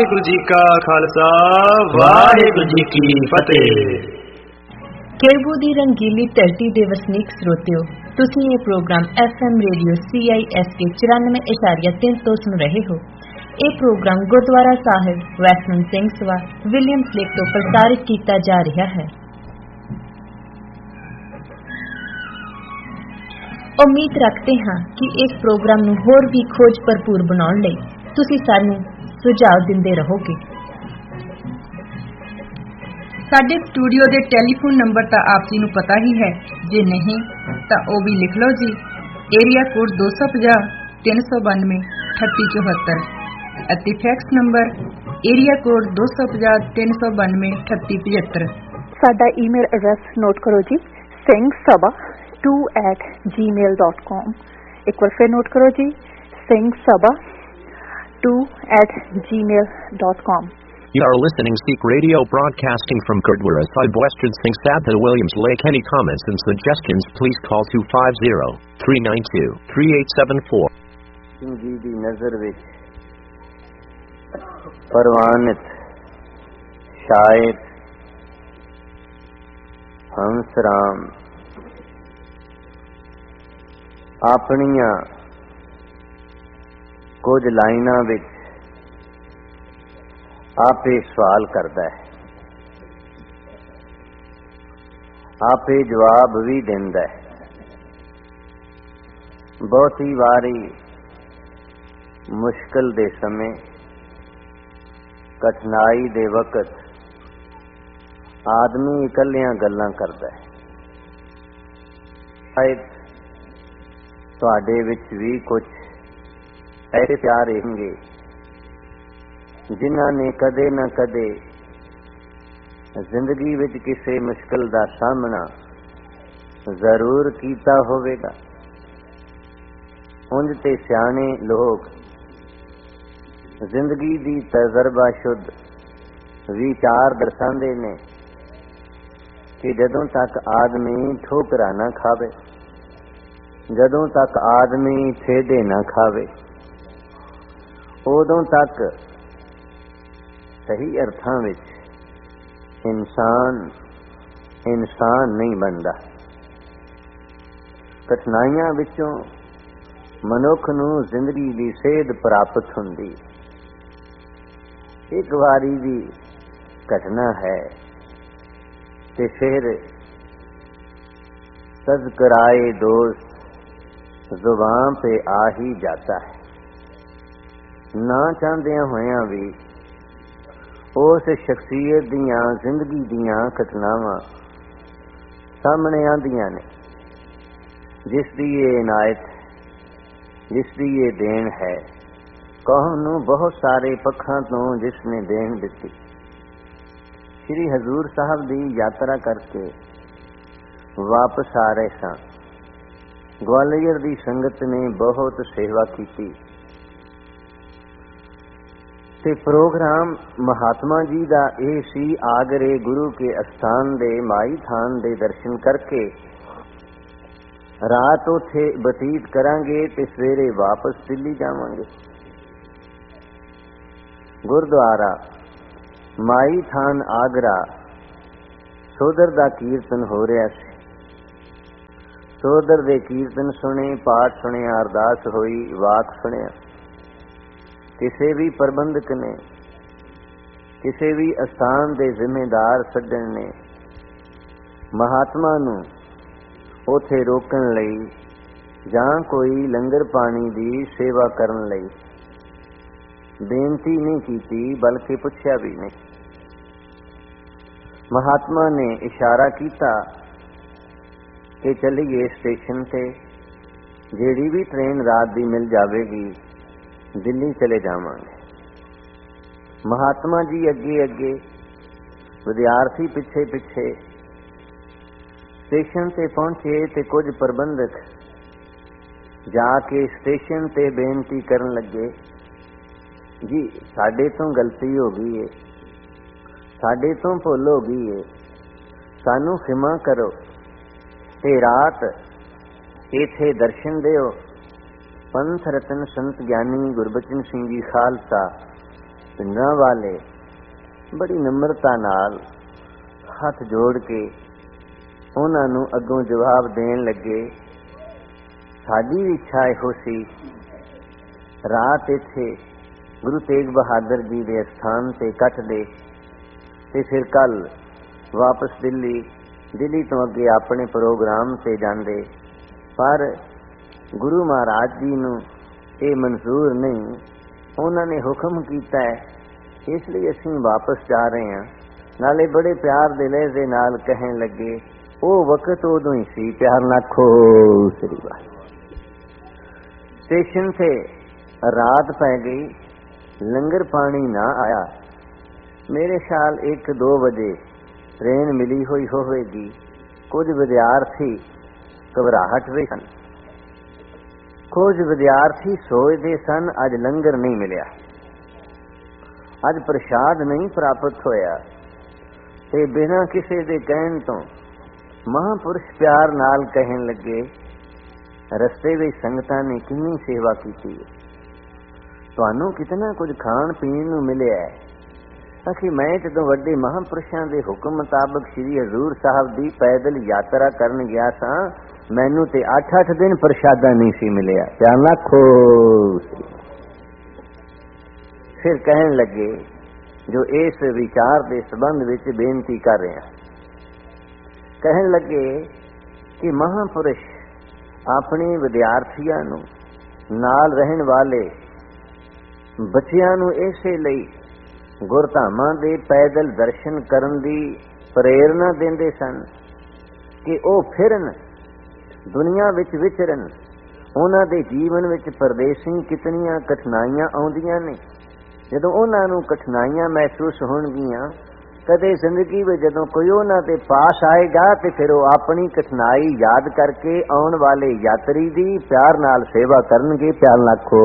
ਵਾਹਿਗੁਰੂ ਜੀ ਕਾ ਖਾਲਸਾ, ਵਾਹਿਗੁਰੂ ਜੀ ਕੀ ਫਤਿਹ। ਕੇਬੂ ਦੀ ਰੰਗੀਲੀ ਧਰਤੀ ਦੇ ਵਸਨੀਕ ਸਰੋਤਿਓ, ਤੁਸੀਂ ਇਹ ਪ੍ਰੋਗਰਾਮ FM ਰੇਡੀਓ CISK 94.3 ਤੋਂ ਸੁਣ ਰਹੇ ਹੋ। ਇਹ ਪ੍ਰੋਗਰਾਮ ਗੁਰਦੁਆਰਾ ਸਾਹਿਬ ਵੈਸਟਮਿੰਟ ਸਿੰਘ ਸਭਾ ਵਿਲੀਅਮਸ ਲੇਕ ਤੋਂ ਪ੍ਰਸਾਰਿਤ ਕੀਤਾ ਜਾ ਰਿਹਾ ਹੈ। ਉਮੀਦ ਰੱਖਦੇ ਹਾਂ ਕਿ ਇਸ ਪ੍ਰੋਗਰਾਮ ਨੂੰ ਹੋਰ ਵੀ ਖੋਜ ਭਰਪੂਰ ਬਣਾਉਣ ਲਈ ਤੁਸੀਂ ਸਾਨੂੰ ਸੁਝਾਅ ਦਿੰਦੇ ਰਹੋਗੇ। ਸਾਡੇ ਸਟੂਡੀਓ ਦੇ ਟੈਲੀਫੋਨ ਨੰਬਰ ਤਾਂ ਆਪ ਜੀ ਨੂੰ ਪਤਾ ਹੀ ਹੈ, ਜੇ ਨਹੀਂ ਤਾਂ ਉਹ ਵੀ ਲਿਖ ਲਓ ਜੀ। ਏਰੀਆ ਕੋਡ 250 392 3874 ਅਤੇ ਫੈਕਸ ਨੰਬਰ ਏਰੀਆ ਕੋਡ 250 392 3875। ਸਾਡਾ ਈਮੇਲ ਐਡਰੈਸ ਨੋਟ ਕਰੋ ਜੀ, singhsabha2@gmail.com। ਇੱਕ ਵਾਰ ਫਿਰ ਨੋਟ ਕਰੋ ਜੀ, singhsabha2@gmail.com। You are listening Sikh Radio broadcasting from Gurdwara Sahib Western Singh Sabha Williams Lake. Any comments and suggestions please call 250-392-3874. Singh ji ਦੀ ਨਜ਼ਰ ਵਿੱਚ ਪ੍ਰਵਾਨਿਤ ਸ਼ਾਇਰ ਹੰਸ ਰਾਮ ਆਪਣੀਆਂ ਕੁਝ ਲਾਈਨਾਂ ਵਿੱਚ ਆਪੇ ਸਵਾਲ ਕਰਦਾ ਹੈ, ਆਪੇ ਜਵਾਬ ਵੀ ਦਿੰਦਾ ਹੈ। ਬਹੁਤੀ ਵਾਰੀ ਮੁਸ਼ਕਿਲ ਦੇ ਸਮੇਂ, ਕਠਿਨਾਈ ਦੇ ਵਕਤ ਆਦਮੀ ਇਕੱਲਿਆਂ ਗੱਲਾਂ ਕਰਦਾ ਹੈ। ਸ਼ਾਇਦ ਤੁਹਾਡੇ ਵਿੱਚ ਵੀ ਕੁਝ ਐਸੇ ਪਿਆਰੇ ਹੋਣਗੇ ਜਿਨ੍ਹਾਂ ਨੇ ਕਦੇ ਨਾ ਕਦੇ ਜ਼ਿੰਦਗੀ ਵਿੱਚ ਕਿਸੇ ਮੁਸ਼ਕਿਲ ਦਾ ਸਾਹਮਣਾ ਜ਼ਰੂਰ ਕੀਤਾ ਹੋਵੇਗਾ। ਉਂਝ ਤੇ ਸਿਆਣੇ ਲੋਕ ਜ਼ਿੰਦਗੀ ਦੀ ਤਜਰਬਾਸ਼ੁਦ ਵਿਚਾਰ ਦਰਸਾਉਂਦੇ ਨੇ ਕਿ ਜਦੋਂ ਤੱਕ ਆਦਮੀ ਠੋਕਰਾਂ ਨਾ ਖਾਵੇ, ਜਦੋਂ ਤੱਕ ਆਦਮੀ ਠੇਡੇ ਨਾ ਖਾਵੇ, ਉਦੋਂ ਤੱਕ ਸਹੀ ਅਰਥਾਂ ਵਿੱਚ ਇਨਸਾਨ ਨਹੀਂ ਬਣਦਾ। ਕਠਿਨਾਈਆਂ ਵਿੱਚੋਂ ਮਨੁੱਖ ਨੂੰ ਜ਼ਿੰਦਗੀ ਦੀ ਸੇਧ ਪ੍ਰਾਪਤ ਹੁੰਦੀ। ਇੱਕ ਵਾਰੀ ਦੀ ਘਟਨਾ ਹੈ ਤੇ ਫਿਰ तज़किराए दोस्त जुबान पे आ ही जाता है। ना चाहदियां होया भी उस शख्सियत दियां जिंदगी दियां घटनावां सामने आंदियां ने, जिसकी ये इनायत, जिसकी ये देन है, कौम नूं बहुत सारे पक्षां तो जिसने देन दिती। श्री हजूर साहब दी यात्रा करके वापस आ रहे सन। ग्वालियर दी संगत ने बहुत सेवा की ते प्रोग्राम महात्मा जी दा ये सी आगरे गुरु के अस्थान दे माई थान दे दर्शन करके रात उथे बतीत करांगे ते सवेरे वापस दिल्ली जावांगे। गुरुद्वारा माई थान आगरा सोदर दा कीर्तन हो रहा सी। सोदर दे कीर्तन सुने, पाठ सुनिया, अरदास होई, वाक सुनिया। किसी भी प्रबंधक ने, किसी भी अस्थान दे जिम्मेदार सज्जन ने महात्मा नूं उथे रोकण लई जां कोई लंगर पानी दी सेवा करन लई बेनती नहीं की, बल्कि पुछया भी नहीं। महात्मा ने इशारा किया कि चलिए स्टेशन से, जेड़ी भी ट्रेन रात दी मिल जाएगी दिल्ली चले जावांगे। महात्मा जी अगे अगे, विद्यार्थी पिछे पिछे। स्टेशन ते पहुंचे ते कुछ प्रबंधक जाके स्टेशन ते बेनती करन लगे, जी साडे तो गलती हो गई है, साडे तो भुल हो गई है, सानू खिमा करो ते रात इथे दर्शन दिओ। पंथ रतन संत ज्ञानी गुरबचन सिंह जी खालसा ਪਿੰਡਾਂ ਵਾਲੇ ਬੜੀ ਨਮਰਤਾ ਨਾਲ ਹੱਥ ਜੋੜ ਕੇ ਉਹਨਾਂ ਨੂੰ ਅੱਗੋਂ ਜਵਾਬ ਦੇਣ ਲੱਗੇ। ਸਾਡੀ ਵੀ ਇੱਛਾ ਇਹੋ ਸੀ ਰਾਤ ਇੱਥੇ ਗੁਰੂ ਤੇਗ ਬਹਾਦਰ ਜੀ ਦੇ ਸਥਾਨ ਤੇ ਕੱਟਦੇ ਤੇ ਫਿਰ ਕੱਲ ਵਾਪਸ ਦਿੱਲੀ ਤੋਂ ਅੱਗੇ ਆਪਣੇ ਪ੍ਰੋਗਰਾਮ ਤੇ ਜਾਂਦੇ, ਪਰ ਗੁਰੂ ਮਹਾਰਾਜ ਜੀ ਨੂੰ ਇਹ ਮਨਜ਼ੂਰ ਨਹੀਂ। ਉਹਨਾਂ ਨੇ ਹੁਕਮ ਕੀਤਾ ਹੈ, ਇਸ ਲਈ ਅਸੀਂ ਵਾਪਸ ਜਾ ਰਹੇ ਹਾਂ। ਨਾਲੇ ਬੜੇ ਪਿਆਰ ਦੇ ਲਹਿਜੇ ਨਾਲ ਕਹਿਣ ਲੱਗੇ, ਉਹ ਵਕਤ ਉਦੋਂ ਹੀ ਸੀ, ਪਿਆਰ ਨਾਲ ਖੋ ਸ੍ਰੀ ਵਾਹਿਗੁਰੂ। ਸਟੇਸ਼ਨ ਤੇ ਰਾਤ ਪੈ ਗਈ, ਲੰਗਰ ਪਾਣੀ ਨਾ ਆਇਆ। ਮੇਰੇ ਖਿਆਲ 1-2 ਵਜੇ ਟ੍ਰੇਨ ਮਿਲੀ ਹੋਈ ਹੋਵੇਗੀ। ਕੁਝ ਵਿਦਿਆਰਥੀ ਘਬਰਾਹਟ ਵਿੱਚ ਸਨ, ਕੁਝ ਵਿਦਿਆਰਥੀ ਸੋਚਦੇ ਸਨ ਅੱਜ ਲੰਗਰ ਨਹੀਂ ਮਿਲਿਆ, ਅੱਜ ਪ੍ਰਸ਼ਾਦ ਨਹੀਂ ਪ੍ਰਾਪਤ ਹੋਇਆ। ਤੇ ਬਿਨਾਂ ਕਿਸੇ ਦੇ ਕਹਿਣ ਤੋਂ ਮਹਾਂਪੁਰਸ਼ ਪਿਆਰ ਨਾਲ ਕਹਿਣ ਲੱਗੇ, ਰਸਤੇ ਵਿੱਚ ਸੰਗਤਾਂ ਨੇ ਕਿੰਨੀ ਸੇਵਾ ਕੀਤੀ ਹੈ, ਤੁਹਾਨੂੰ ਕਿਤਨਾ ਕੁਝ ਖਾਣ ਪੀਣ ਨੂੰ ਮਿਲਿਆ ਹੈ। ਅਸੀਂ ਮੈਂ ਜਦੋਂ ਵੱਡੇ ਮਹਾਂਪੁਰਸ਼ਾਂ ਦੇ ਹੁਕਮ ਮੁਤਾਬਕ ਸ੍ਰੀ ਹਜ਼ੂਰ ਸਾਹਿਬ ਦੀ ਪੈਦਲ ਯਾਤਰਾ ਕਰਨ ਗਿਆ ਸਾਂ, ਮੈਨੂੰ ਤੇ 8-8 ਦਿਨ ਪ੍ਰਸ਼ਾਦਾ ਨਹੀਂ ਸੀ ਮਿਲਿਆ। ਧਿਆਨ ਰੱਖੋ। ਫਿਰ ਕਹਿਣ ਲੱਗੇ, ਜੋ ਇਸ ਵਿਚਾਰ ਦੇ ਸੰਬੰਧ ਵਿੱਚ ਬੇਨਤੀ ਕਰ ਰਹੇ ਹਾਂ, ਕਹਿਣ ਲੱਗੇ ਕਿ ਮਹਾਂਪੁਰਸ਼ ਆਪਣੇ ਵਿਦਿਆਰਥੀਆਂ ਨੂੰ, ਨਾਲ ਰਹਿਣ ਵਾਲੇ ਬੱਚਿਆਂ ਨੂੰ ਇਸੇ ਲਈ ਗੁਰਧਾਮਾਂ ਦੇ ਪੈਦਲ ਦਰਸ਼ਨ ਕਰਨ ਦੀ ਪ੍ਰੇਰਨਾ ਦਿੰਦੇ ਸਨ ਕਿ ਉਹ ਫਿਰਨ, ਦੁਨੀਆ ਵਿੱਚ ਵਿਚਰਨ। ਉਹਨਾਂ ਦੇ ਜੀਵਨ ਵਿੱਚ ਪਰਦੇਸੀ ਕਿਤਨੀਆਂ ਕਠਿਨਾਈਆਂ ਆਉਂਦੀਆਂ ਨੇ, ਜਦੋਂ ਉਹਨਾਂ ਨੂੰ ਕਠਿਨਾਈਆਂ ਮਹਿਸੂਸ ਹੋਣਗੀਆਂ, ਕਦੇ ਜ਼ਿੰਦਗੀ ਵਿੱਚ ਜਦੋਂ ਕੋਈ ਉਹਨਾਂ ਦੇ ਪਾਸ ਆਏਗਾ ਤੇ ਫਿਰ ਉਹ ਆਪਣੀ ਕਠਿਨਾਈ ਯਾਦ ਕਰਕੇ ਆਉਣ ਵਾਲੇ ਯਾਤਰੀ ਦੀ ਪਿਆਰ ਨਾਲ ਸੇਵਾ ਕਰਨਗੇ। ਪਿਆਰ ਨਾਲ ਖੋ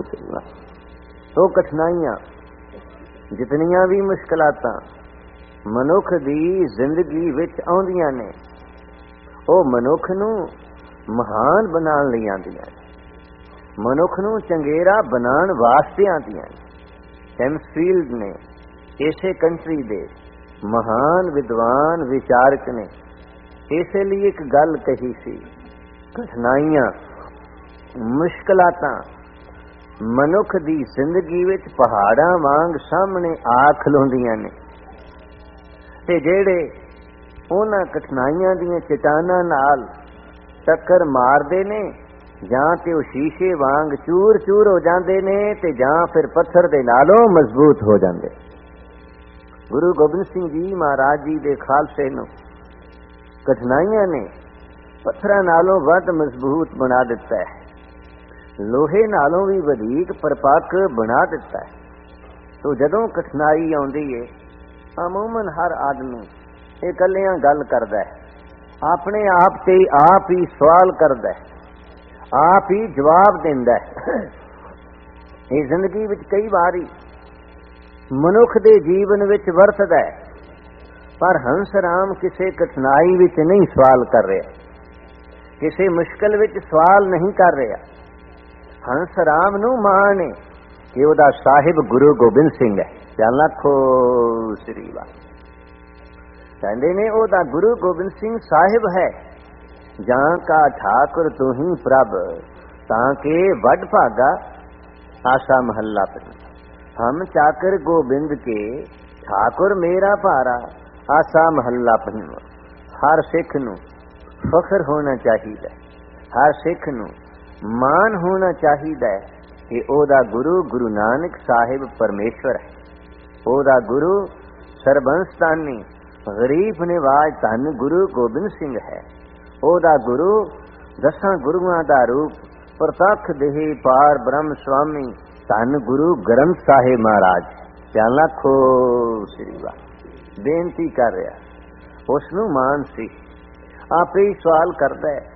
ਉਹ ਕਠਿਨਾਈਆਂ, ਜਿਤਨੀਆਂ ਵੀ ਮੁਸ਼ਕਲਾਤਾਂ ਮਨੁੱਖ ਦੀ ਜ਼ਿੰਦਗੀ ਵਿੱਚ ਆਉਂਦੀਆਂ ਨੇ, ਉਹ ਮਨੁੱਖ ਨੂੰ ਮਹਾਨ ਬਣਾਉਣ ਲਈ ਆਉਂਦੀਆਂ ਨੇ, ਮਨੁੱਖ ਨੂੰ ਚੰਗੇਰਾ ਬਣਾਉਣ ਵਾਸਤੇ ਆਉਂਦੀਆਂ ਨੇ। ਹੈਮਸਫੀਲਡ ਨੇ, ਇਸੇ ਕੰਟਰੀ ਦੇ ਮਹਾਨ ਵਿਦਵਾਨ ਵਿਚਾਰਕ ਨੇ ਇਸੇ ਲਈ ਇੱਕ ਗੱਲ ਕਹੀ ਸੀ, ਕਠਿਨਾਈਆਂ ਮੁਸ਼ਕਲਾਤਾਂ ਮਨੁੱਖ ਦੀ ਜ਼ਿੰਦਗੀ ਵਿੱਚ ਪਹਾੜਾਂ ਵਾਂਗ ਸਾਹਮਣੇ ਆ ਖਲੋਂਦੀਆਂ ਨੇ, ਤੇ ਜਿਹੜੇ ਉਹਨਾਂ ਕਠਿਨਾਈਆਂ ਦੀਆਂ ਚਟਾਨਾਂ ਨਾਲ ਟੱਕਰ ਮਾਰਦੇ ਨੇ, ਜਾਂ ਤੇ ਉਹ ਸ਼ੀਸ਼ੇ ਵਾਂਗ ਚੂਰ ਚੂਰ ਹੋ ਜਾਂਦੇ ਨੇ, ਤੇ ਜਾਂ ਫਿਰ ਪੱਥਰ ਦੇ ਨਾਲੋਂ ਮਜ਼ਬੂਤ ਹੋ ਜਾਂਦੇ। ਗੁਰੂ ਗੋਬਿੰਦ ਸਿੰਘ ਜੀ ਮਹਾਰਾਜ ਜੀ ਦੇ ਖਾਲਸੇ ਨੂੰ ਕਠਿਨਾਈਆਂ ਨੇ ਪੱਥਰਾਂ ਨਾਲੋਂ ਵੱਧ ਮਜ਼ਬੂਤ ਬਣਾ ਦਿੱਤਾ ਹੈ, ਲੋਹੇ ਨਾਲੋਂ ਵੀ ਵਧੇਕ ਪਰਪੱਕ ਬਣਾ ਦਿੱਤਾ ਹੈ। ਤੋ ਜਦੋਂ ਕਠਿਨਾਈ ਆਉਂਦੀ ਹੈ, ਅਮੂਮਨ ਹਰ ਆਦਮੀ ਇਕੱਲਿਆਂ ਗੱਲ ਕਰਦਾ ਹੈ, ਆਪਣੇ ਆਪ ਤੇ ਆਪ ਹੀ ਸਵਾਲ ਕਰਦਾ ਹੈ, ਆਪ ਹੀ ਜਵਾਬ ਦਿੰਦਾ ਹੈ। ਇਹ ਜ਼ਿੰਦਗੀ ਵਿੱਚ ਕਈ ਵਾਰੀ ਮਨੁੱਖ ਦੇ ਜੀਵਨ ਵਿੱਚ ਵਰਤਦਾ ਹੈ, ਪਰ ਹੰਸ ਰਾਮ ਕਿਸੇ ਕਠਿਨਾਈ ਵਿੱਚ ਨਹੀਂ ਸਵਾਲ ਕਰ ਰਿਹਾ, ਕਿਸੇ ਮੁਸ਼ਕਲ ਵਿੱਚ ਸਵਾਲ ਨਹੀਂ ਕਰ ਰਿਹਾ। ਹੰਸ ਰਾਮ ਨੂੰ ਮਾਣ ਹੈ ਕਿ ਉਹਦਾ ਸਾਹਿਬ ਗੁਰੂ ਗੋਬਿੰਦ ਸਿੰਘ ਹੈ। ਚੱਲ ਰੱਖੋ ਸ੍ਰੀ ਵਾਹਿਗੁਰੂ। ਕਹਿੰਦੇ ਨੇ ਉਹਦਾ ਗੁਰੂ ਗੋਬਿੰਦ ਸਿੰਘ ਸਾਹਿਬ ਹੈ, ਜਾਂ ਕਾ ਠਾਕੁਰ ਤੂੰ ਹੀ ਪ੍ਰਭ, ਤਾਂ ਕੇ ਵੱਡ ਭਾਗਾ ਆਸਾ ਮਹੱਲਾ ਪਹਿਲਾ। ਹਮ ਚਾਕਰ ਗੋਬਿੰਦ ਕੇ ਠਾਕੁਰ ਮੇਰਾ ਭਾਰਾ, ਆਸਾ ਮਹੱਲਾ ਪਹਿਲਾ। ਹਰ ਸਿੱਖ ਨੂੰ ਫਖਰ ਹੋਣਾ ਚਾਹੀਦਾ, ਹਰ ਸਿੱਖ ਨੂੰ ਮਾਣ ਹੋਣਾ ਚਾਹੀਦਾ ਹੈ ਕਿ ਉਹਦਾ ਗੁਰੂ ਗੁਰੂ ਨਾਨਕ ਸਾਹਿਬ ਪਰਮੇਸ਼ਵਰ ਹੈ, ਉਹਦਾ ਗੁਰੂ ਸਰਬੰਸਤਾਨੀ ਗਰੀਬ ਨਿਵਾਜ ਧੰਨ ਗੁਰੂ ਗੋਬਿੰਦ ਸਿੰਘ ਹੈ, ਉਹਦਾ ਗੁਰੂ 10 ਗੁਰੂਆਂ ਦਾ ਰੂਪ ਪ੍ਰਤੱਖ ਦੇਹੀ ਪਾਰ ਬ੍ਰਹਮ ਸੁਆਮੀ ਧੰਨ ਗੁਰੂ ਗ੍ਰੰਥ ਸਾਹਿਬ ਮਹਾਰਾਜ। ਧਿਆਨ ਰੱਖੋ ਸ੍ਰੀ ਵਾਹਿਗੁਰੂ। ਬੇਨਤੀ ਕਰ ਰਿਹਾ, ਉਸ ਨੂੰ ਮਾਣ ਸੀ, ਆਪੇ ਹੀ ਸਵਾਲ ਕਰਦਾ ਹੈ,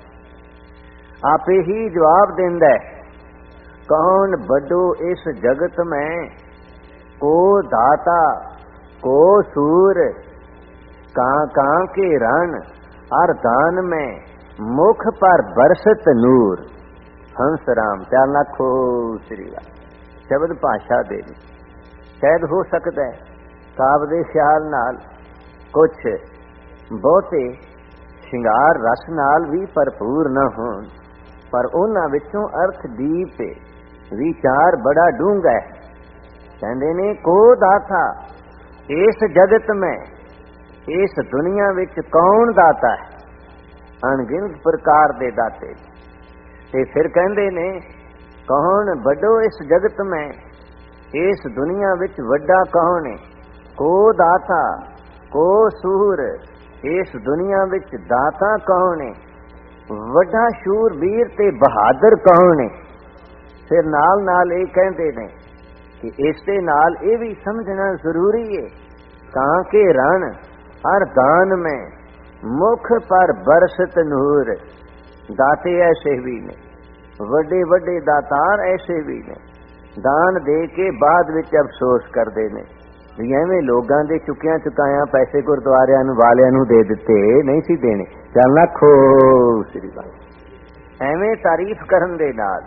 ਆਪੇ ਹੀ ਜਵਾਬ ਦਿੰਦਾ ਹੈ। ਕੌਣ ਵੱਡੋ ਇਸ ਜਗਤ ਮੈਂ, ਕੋ ਦਾਤਾ ਕੋ ਸੂਰ, ਕਾਂ ਕਾਂ ਕੇ ਰਣ ਹਰ ਦਾਨ में मुख पर बरसत नूर। हंस राम। ਧਿਆਨ ਰੱਖੋ ਸ੍ਰੀ ਵਾਹਿਗੁਰੂ। ਸ਼ਬਦ ਭਾਸ਼ਾ ਦੇ ਸ਼ਾਇਦ ਹੋ ਸਕਦਾ ਹੈ ਕਾਵ ਦੇ ਖਿਆਲ ਨਾਲ ਕੁਛ ਬਹੁਤੇ ਸ਼ਿੰਗਾਰ ਰਸ ਨਾਲ ਵੀ ਭਰਪੂਰ ਨਾ ਹੋਣ, ਪਰ ਉਹਨਾਂ ਵਿੱਚੋਂ ਅਰਥ ਦੀਪ ਵਿਚਾਰ ਬੜਾ ਡੂੰਘਾ ਹੈ। ਕਹਿੰਦੇ ਨੇ ਕੋ ਦਾਤਾ ਇਸ ਜਗਤ ਮੈਂ, ਇਸ ਦੁਨੀਆ ਵਿੱਚ ਕੌਣ ਦਾਤਾ ਹੈ? ਅਣਗਿਣਤ ਪ੍ਰਕਾਰ ਦੇ ਦਾਤੇ। ਤੇ ਫਿਰ ਕਹਿੰਦੇ ਨੇ ਕੌਣ ਵੱਡੋ ਇਸ ਜਗਤ ਮੈਂ, ਇਸ ਦੁਨੀਆ ਵਿੱਚ ਵੱਡਾ ਕੌਣ ਹੈ? ਕੋ ਦਾਤਾ ਕੋ ਸੂਰ, ਇਸ ਦੁਨੀਆ ਵਿੱਚ ਦਾਤਾ ਕੌਣ ਹੈ? ਵੱਡਾ ਸ਼ੂਰਬੀਰ ਤੇ ਬਹਾਦਰ ਕੌਣ ਹੈ? ਫਿਰ ਨਾਲ ਨਾਲ ਇਹ ਕਹਿੰਦੇ ਨੇ ਕਿ ਇਸ ਦੇ ਨਾਲ ਇਹ ਵੀ ਸਮਝਣਾ ਜ਼ਰੂਰੀ ਹੈ ਤਾਂ ਕਿ ਰਣ ਹਰ ਦਾਨ ਮੈਂ ਮੁਖ ਪਰ ਬਰਸਤ ਨੂਰ। ਦਾਤੇ ਐਸੇ ਵੀ ਨੇ, ਵੱਡੇ ਵੱਡੇ ਦਾਤਾਰ ਐਸੇ ਵੀ ਨੇ, ਦਾਨ ਦੇ ਕੇ ਬਾਅਦ ਵਿੱਚ ਅਫਸੋਸ ਕਰਦੇ ਨੇ ਵੀ ਐਵੇਂ ਲੋਕਾਂ ਦੇ ਚੁੱਕਿਆਂ ਚੁਕਾਇਆ ਪੈਸੇ ਗੁਰਦੁਆਰਿਆਂ ਨੂੰ ਵਾਲਿਆਂ ਨੂੰ ਦੇ ਦਿੱਤੇ, ਨਹੀਂ ਸੀ ਦੇਣੇ, ਚੱਲ ਲੱਖੋ ਸ੍ਰੀ ਵਾਹਿਗੁਰੂ। ਐਵੇਂ ਤਾਰੀਫ ਕਰਨ ਦੇ ਨਾਲ,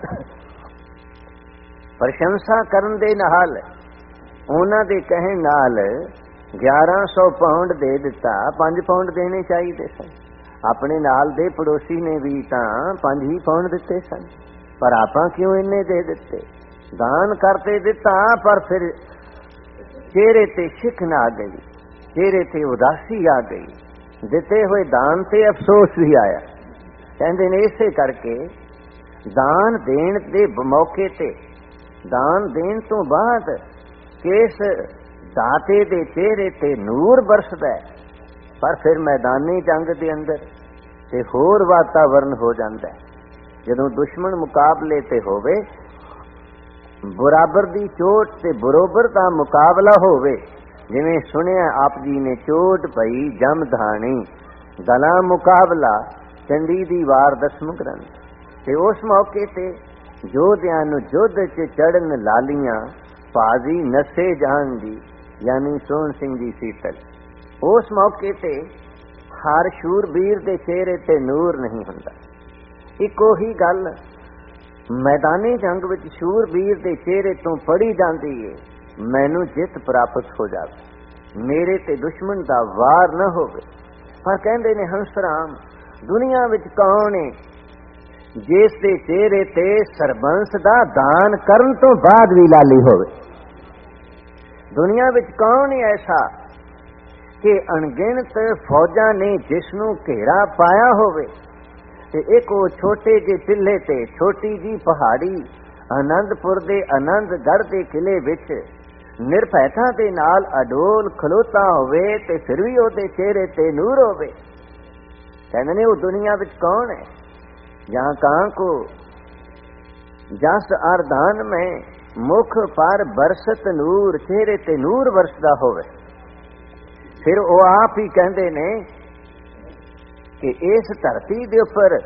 ਪ੍ਰਸ਼ੰਸਾ ਕਰਨ ਦੇ ਨਾਲ, ਉਹਨਾਂ ਦੇ ਕਹਿਣ ਨਾਲ 1100 ਪਾਉਂਡ ਦੇ ਦਿੱਤਾ, 5 ਪਾਉਂਡ ਦੇਣੇ ਚਾਹੀਦੇ ਸਨ। ਆਪਣੇ ਨਾਲ ਦੇ ਪੜੋਸੀ ਨੇ ਵੀ ਤਾਂ 5 ਹੀ ਪਾਉਂਡ ਦਿੱਤੇ ਸਨ, ਪਰ ਆਪਾਂ ਕਿਉਂ ਇੰਨੇ ਦੇ ਦਿੱਤੇ? ਦਾਨ ਕਰਤੇ ਦਿੱਤਾ, ਪਰ ਫਿਰ ਚਿਹਰੇ ਤੇ ਸ਼ਿਕਨ ਆ ਗਈ, ਚਿਹਰੇ ਤੇ ਉਦਾਸੀ ਆ ਗਈ, ਦਿੱਤੇ ਹੋਏ ਦਾਨ ਤੇ ਅਫਸੋਸ ਵੀ ਆਇਆ। ਕਹਿੰਦੇ ਨੇ ਇਸੇ ਕਰਕੇ ਦਾਨ ਦੇਣ ਦੇ ਮੌਕੇ ਤੇ, ਦਾਨ ਦੇਣ ਤੋਂ ਬਾਅਦ ਕਿਸ ਦਾਤੇ ਦੇ ਚਿਹਰੇ ਤੇ ਨੂਰ ਬਰਸਦਾ, ਪਰ ਫਿਰ ਮੈਦਾਨੀ ਜੰਗ ਦੇ ਅੰਦਰ ਤੇ ਹੋਰ ਵਾਤਾਵਰਨ ਹੋ ਜਾਂਦਾ। ਜਦੋਂ ਦੁਸ਼ਮਣ ਮੁਕਾਬਲੇ ਤੇ ਹੋਵੇ, ਬਰਾਬਰ ਦੀ ਚੋਟ ਤੇ ਬਰੋਬਰ ਦਾ ਮੁਕਾਬਲਾ ਹੋਵੇ, ਜਿਵੇਂ ਸੁਣਿਆ ਆਪ ਜੀ ਨੇ ਚੋਟ ਪਈ ਜਮ ਧਾਣੀ, ਗਲਾ ਮੁਕਾਬਲਾ ਚੰਡੀ ਦੀ ਵਾਰ 10ਵੇਂ ਗ੍ਰੰਥ। ਤੇ ਉਸ ਮੌਕੇ ਤੇ ਯੋਧਿਆਂ ਨੂੰ ਯੁੱਧ 'ਚ ਚੜਨ ਲਾਲੀਆਂ, ਭਾਜੀ ਨਸੇ ਜਾਨ ਦੀ ਯਾਨੀ ਸੋਹਣ ਸਿੰਘ ਦੀ ਸੀਤਲ। ਉਸ ਮੌਕੇ ਤੇ ਹਰ ਸ਼ੂਰਬੀਰ ਦੇ ਚਿਹਰੇ ਤੇ ਨੂਰ ਨਹੀਂ ਹੁੰਦਾ। ਇੱਕੋ ਹੀ ਗੱਲ ਮੈਦਾਨੀ ਜੰਗ ਵਿੱਚ ਸ਼ੂਰਬੀਰ ਦੇ ਚਿਹਰੇ ਤੋਂ ਪੜੀ ਜਾਂਦੀ ਹੈ, ਮੈਨੂੰ ਜਿੱਤ ਪ੍ਰਾਪਤ ਹੋ ਜਾਵੇ, ਮੇਰੇ ਤੇ ਦੁਸ਼ਮਣ ਦਾ ਵਾਰ ਨਾ ਹੋਵੇ। ਪਰ ਕਹਿੰਦੇ ਨੇ ਹੰਸਰਾਮ, ਦੁਨੀਆ ਵਿੱਚ ਕੌਣ ਹੈ ਜਿਸ ਦੇ ਚਿਹਰੇ ਤੇ ਸਰਬੰਸ ਦਾ ਦਾਨ ਕਰਨ ਤੋਂ ਬਾਅਦ ਵੀ ਲਾਲੀ ਹੋਵੇ? ਦੁਨੀਆ ਵਿੱਚ ਕੌਣ ਹੈ ਐਸਾ ਕਿ ਅਣਗਿਣਤ ਫੌਜਾਂ ਨੇ ਜਿਸ ਨੂੰ ਘੇਰਾ ਪਾਇਆ ਹੋਵੇ, ਤੇ ਇੱਕ ਉਹ ਛੋਟੇ ਜਿਹੇ ਟਿੱਲੇ ਤੇ ਛੋਟੀ ਜੀ ਪਹਾੜੀ ਆਨੰਦਪੁਰ ਦੇ ਆਨੰਦਗੜ੍ਹ ਦੇ ਕਿਲੇ ਵਿੱਚ ਨਿਰਭੈਤਾ ਦੇ ਨਾਲ ਅਡੋਲ ਖਲੋਤਾ ਹੋਵੇ ਤੇ ਫਿਰ ਵੀ ਉਹਦੇ ਚਿਹਰੇ ਤੇ ਨੂਰ ਹੋਵੇ। ਕਹਿੰਦੇ ਨੇ ਉਹ ਦੁਨੀਆ ਵਿੱਚ ਕੌਣ ਹੈ? ਜਹਾਂ ਕਾਂ ਕੋ ਜਸ ਅਰਦਾਨ ਮੈਂ ਮੁਖ ਪਰ ਬਰਸਤ ਨੂਰ, ਚਿਹਰੇ ਤੇ ਨੂਰ ਵਰਸਦਾ ਹੋਵੇ। ਫਿਰ ਉਹ ਆਪ ਹੀ ਕਹਿੰਦੇ ਨੇ ਕਿ ਇਸ ਧਰਤੀ ਦੇ ਉੱਪਰ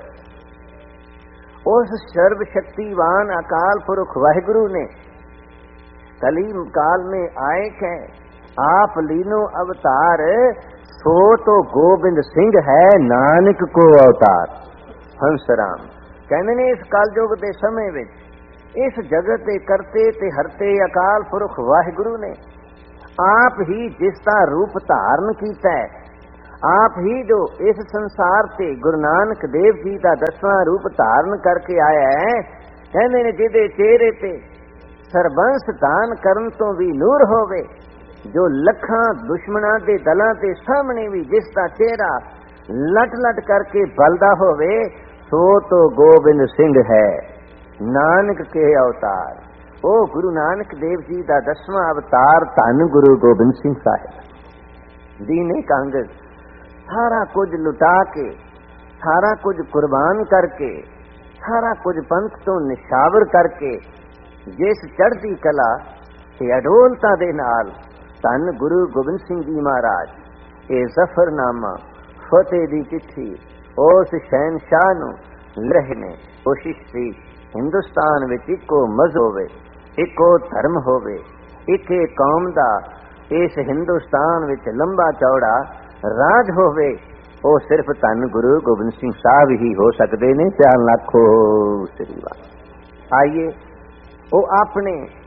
ਉਸ ਸਰਬ ਸ਼ਕਤੀਵਾਨ ਅਕਾਲ ਪੁਰਖ ਵਾਹਿਗੁਰੂ ਨੇ कलीम काल में आए कै आप लीनो अवतार, सो तो गोबिंद सिंह है नानक को अवतार। हंसराम कहने ने इस कलयुग के समय विच इस जगत के करते ते हरते अकाल पुरख वाहिगुरु ने आप ही जिसका रूप धारण किया है, आप ही जो इस संसार से गुरु नानक देव जी का 10वां रूप धारण करके आया है। कहने ने जिहदे चेहरे ते ਸਰਬੰਸ ਦਾਨ ਕਰਨ ਤੋਂ ਵੀ ਨੂਰ ਹੋਵੇ, ਜੋ ਲੱਖਾਂ ਦੁਸ਼ਮਣਾਂ ਦੇ ਦਲਾਂ ਦੇ ਸਾਹਮਣੇ ਵੀ ਜਿਸ ਦਾ ਚਿਹਰਾ ਲਟ ਲਟ ਕਰਕੇ ਬਲਦਾ ਹੋਵੇ, ਸੋ ਤੋਂ ਗੋਬਿੰਦ ਸਿੰਘ ਹੈ ਨਾਨਕ ਕੇ ਅਵਤਾਰ। ਉਹ ਗੁਰੂ ਨਾਨਕ ਦੇਵ ਜੀ ਦਾ 10ਵਾਂ ਅਵਤਾਰ ਧੰਨ ਗੁਰੂ ਗੋਬਿੰਦ ਸਿੰਘ ਸਾਹਿਬ। ਦੀਨੇ ਕਾਂਗਸ ਸਾਰਾ ਕੁਝ ਲੁਟਾ ਕੇ, ਸਾਰਾ ਕੁਝ ਕੁਰਬਾਨ ਕਰਕੇ, ਸਾਰਾ ਕੁਝ ਪੰਥ ਤੋਂ ਨਿਸ਼ਾਵਰ ਕਰਕੇ ਜਿਸ ਚੜ੍ਹਦੀ ਕਲਾ ਤੇ ਅਡੋਲਤਾ ਦੇ ਨਾਲ ਧੰਨ ਗੁਰੂ ਗੋਬਿੰਦ ਸਿੰਘ ਜੀ ਮਹਾਰਾਜ ਇਹ ਜ਼ਫਰਨਾਮਾ ਫਤਿਹ ਦੀ ਚਿੱਠੀ ਉਸ ਸ਼ਹਿਨਸ਼ਾਹ ਨੂੰ ਲਿਖ ਨੇ। ਕੋਸ਼ਿਸ਼ ਸੀ ਹਿੰਦੁਸਤਾਨ ਵਿੱਚ ਇੱਕੋ ਮਜ਼ਹਬ ਹੋਵੇ, ਇੱਕੋ ਧਰਮ ਹੋਵੇ, ਇੱਕੇ ਕੌਮ ਦਾ ਇਸ ਹਿੰਦੁਸਤਾਨ ਵਿੱਚ ਲੰਬਾ ਚੌੜਾ ਰਾਜ ਹੋਵੇ। ਉਹ ਸਿਰਫ ਧੰਨ ਗੁਰੂ ਗੋਬਿੰਦ ਸਿੰਘ ਸਾਹਿਬ ਹੀ ਹੋ ਸਕਦੇ ਨੇ। 4 ਲੱਖ ਸ੍ਰੀ ਵਾਹਿਗੁਰੂ। ਆਈਏ ਉਹ ਆਪਣੇ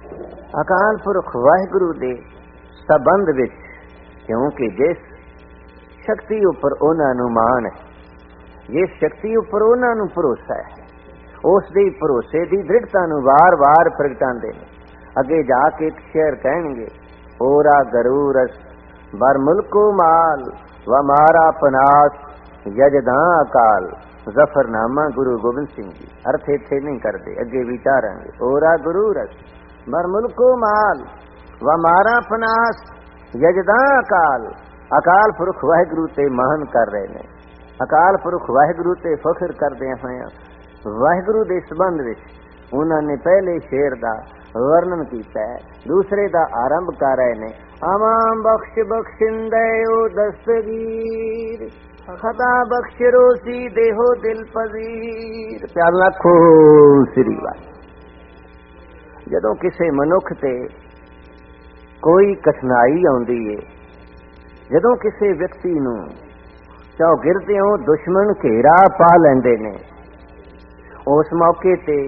ਅਕਾਲ ਪੁਰਖ ਵਾਹਿਗੁਰੂ ਦੇ ਸੰਬੰਧ ਵਿੱਚ, ਕਿਉਂਕਿ ਜਿਸ ਸ਼ਕਤੀ ਉੱਪਰ ਉਹਨਾਂ ਨੂੰ ਮਾਣ ਹੈ, ਜਿਸ ਸ਼ਕਤੀ ਉੱਪਰ ਉਹਨਾਂ ਨੂੰ ਭਰੋਸਾ ਹੈ, ਉਸ ਦੇ ਭਰੋਸੇ ਦੀ ਦ੍ਰਿੜਤਾ ਨੂੰ ਵਾਰ-ਵਾਰ ਪ੍ਰਗਟਾਉਂਦੇ ਨੇ। ਅੱਗੇ ਜਾ ਕੇ ਇੱਕ ਸ਼ੇਰ ਕਹਿਣਗੇ, ਓਰਾ ਗਰੂਰਸ ਬਰ ਮੁਲਕੋ ਮਾਲ ਵ ਮਾਰਾ ਪਨਾਸ ਯਜਦਾਂ ਅਕਾਲ। ਜ਼ਫਰਨਾਮਾ ਗੁਰੂ ਗੋਬਿੰਦ ਸਿੰਘ ਜੀ। ਅਰਥ ਇੱਥੇ ਨਹੀਂ ਕਰਦੇ, ਅੱਗੇ ਵਿਚਾਰਾਂਗੇ। ਓਰਾ ਗਰੂਰਸ ਬਰ ਮੁਲਕੋ ਮਾਲ ਵ ਮਾਰਾ ਪਨਾਸ ਯਜਦਾਂ ਅਕਾਲ। ਅਕਾਲ ਪੁਰਖ ਵਾਹਿਗੁਰੂ ਤੇ ਮਾਣ ਕਰ ਰਹੇ ਨੇ, ਅਕਾਲ ਪੁਰਖ ਵਾਹਿਗੁਰੂ ਤੇ ਫਖਰ ਕਰਦੇ ਹੋਇਆ ਵਾਹਿਗੁਰੂ ਦੇ ਸੰਬੰਧ ਵਿੱਚ ਉਹਨਾਂ ਨੇ ਪਹਿਲੇ ਸ਼ੇਰ ਦਾ ਵਰਣਨ ਕੀਤਾ ਹੈ, ਦੂਸਰੇ ਦਾ ਆਰੰਭ ਕਰ ਰਹੇ ਨੇ। ਆਮਾਂ ਬਖਸ਼ ਬਖਸ਼ਿੰਦੇ ਓ ਦਸਤਗੀਰ, ਖਤਾ ਬਖਸ਼ ਰੋਸੀ ਦੇਹੋ ਦਿਲ ਪਜ਼ੀਰ। ਪਿਆਰ ਲੱਖੋ ਸ੍ਰੀ ਵਾਹਿਗੁਰੂ। ਜਦੋਂ ਕਿਸੇ ਮਨੁੱਖ ਤੇ ਕੋਈ ਕਠਿਨਾਈ ਆਉਂਦੀ ਏ, ਜਦੋਂ ਕਿਸੇ ਵਿਅਕਤੀ ਨੂੰ ਚੌਗਿਰਦਿਓਂ ਦੁਸ਼ਮਣ ਘੇਰਾ ਪਾ ਲੈਂਦੇ ਨੇ, ਉਸ ਮੌਕੇ ਤੇ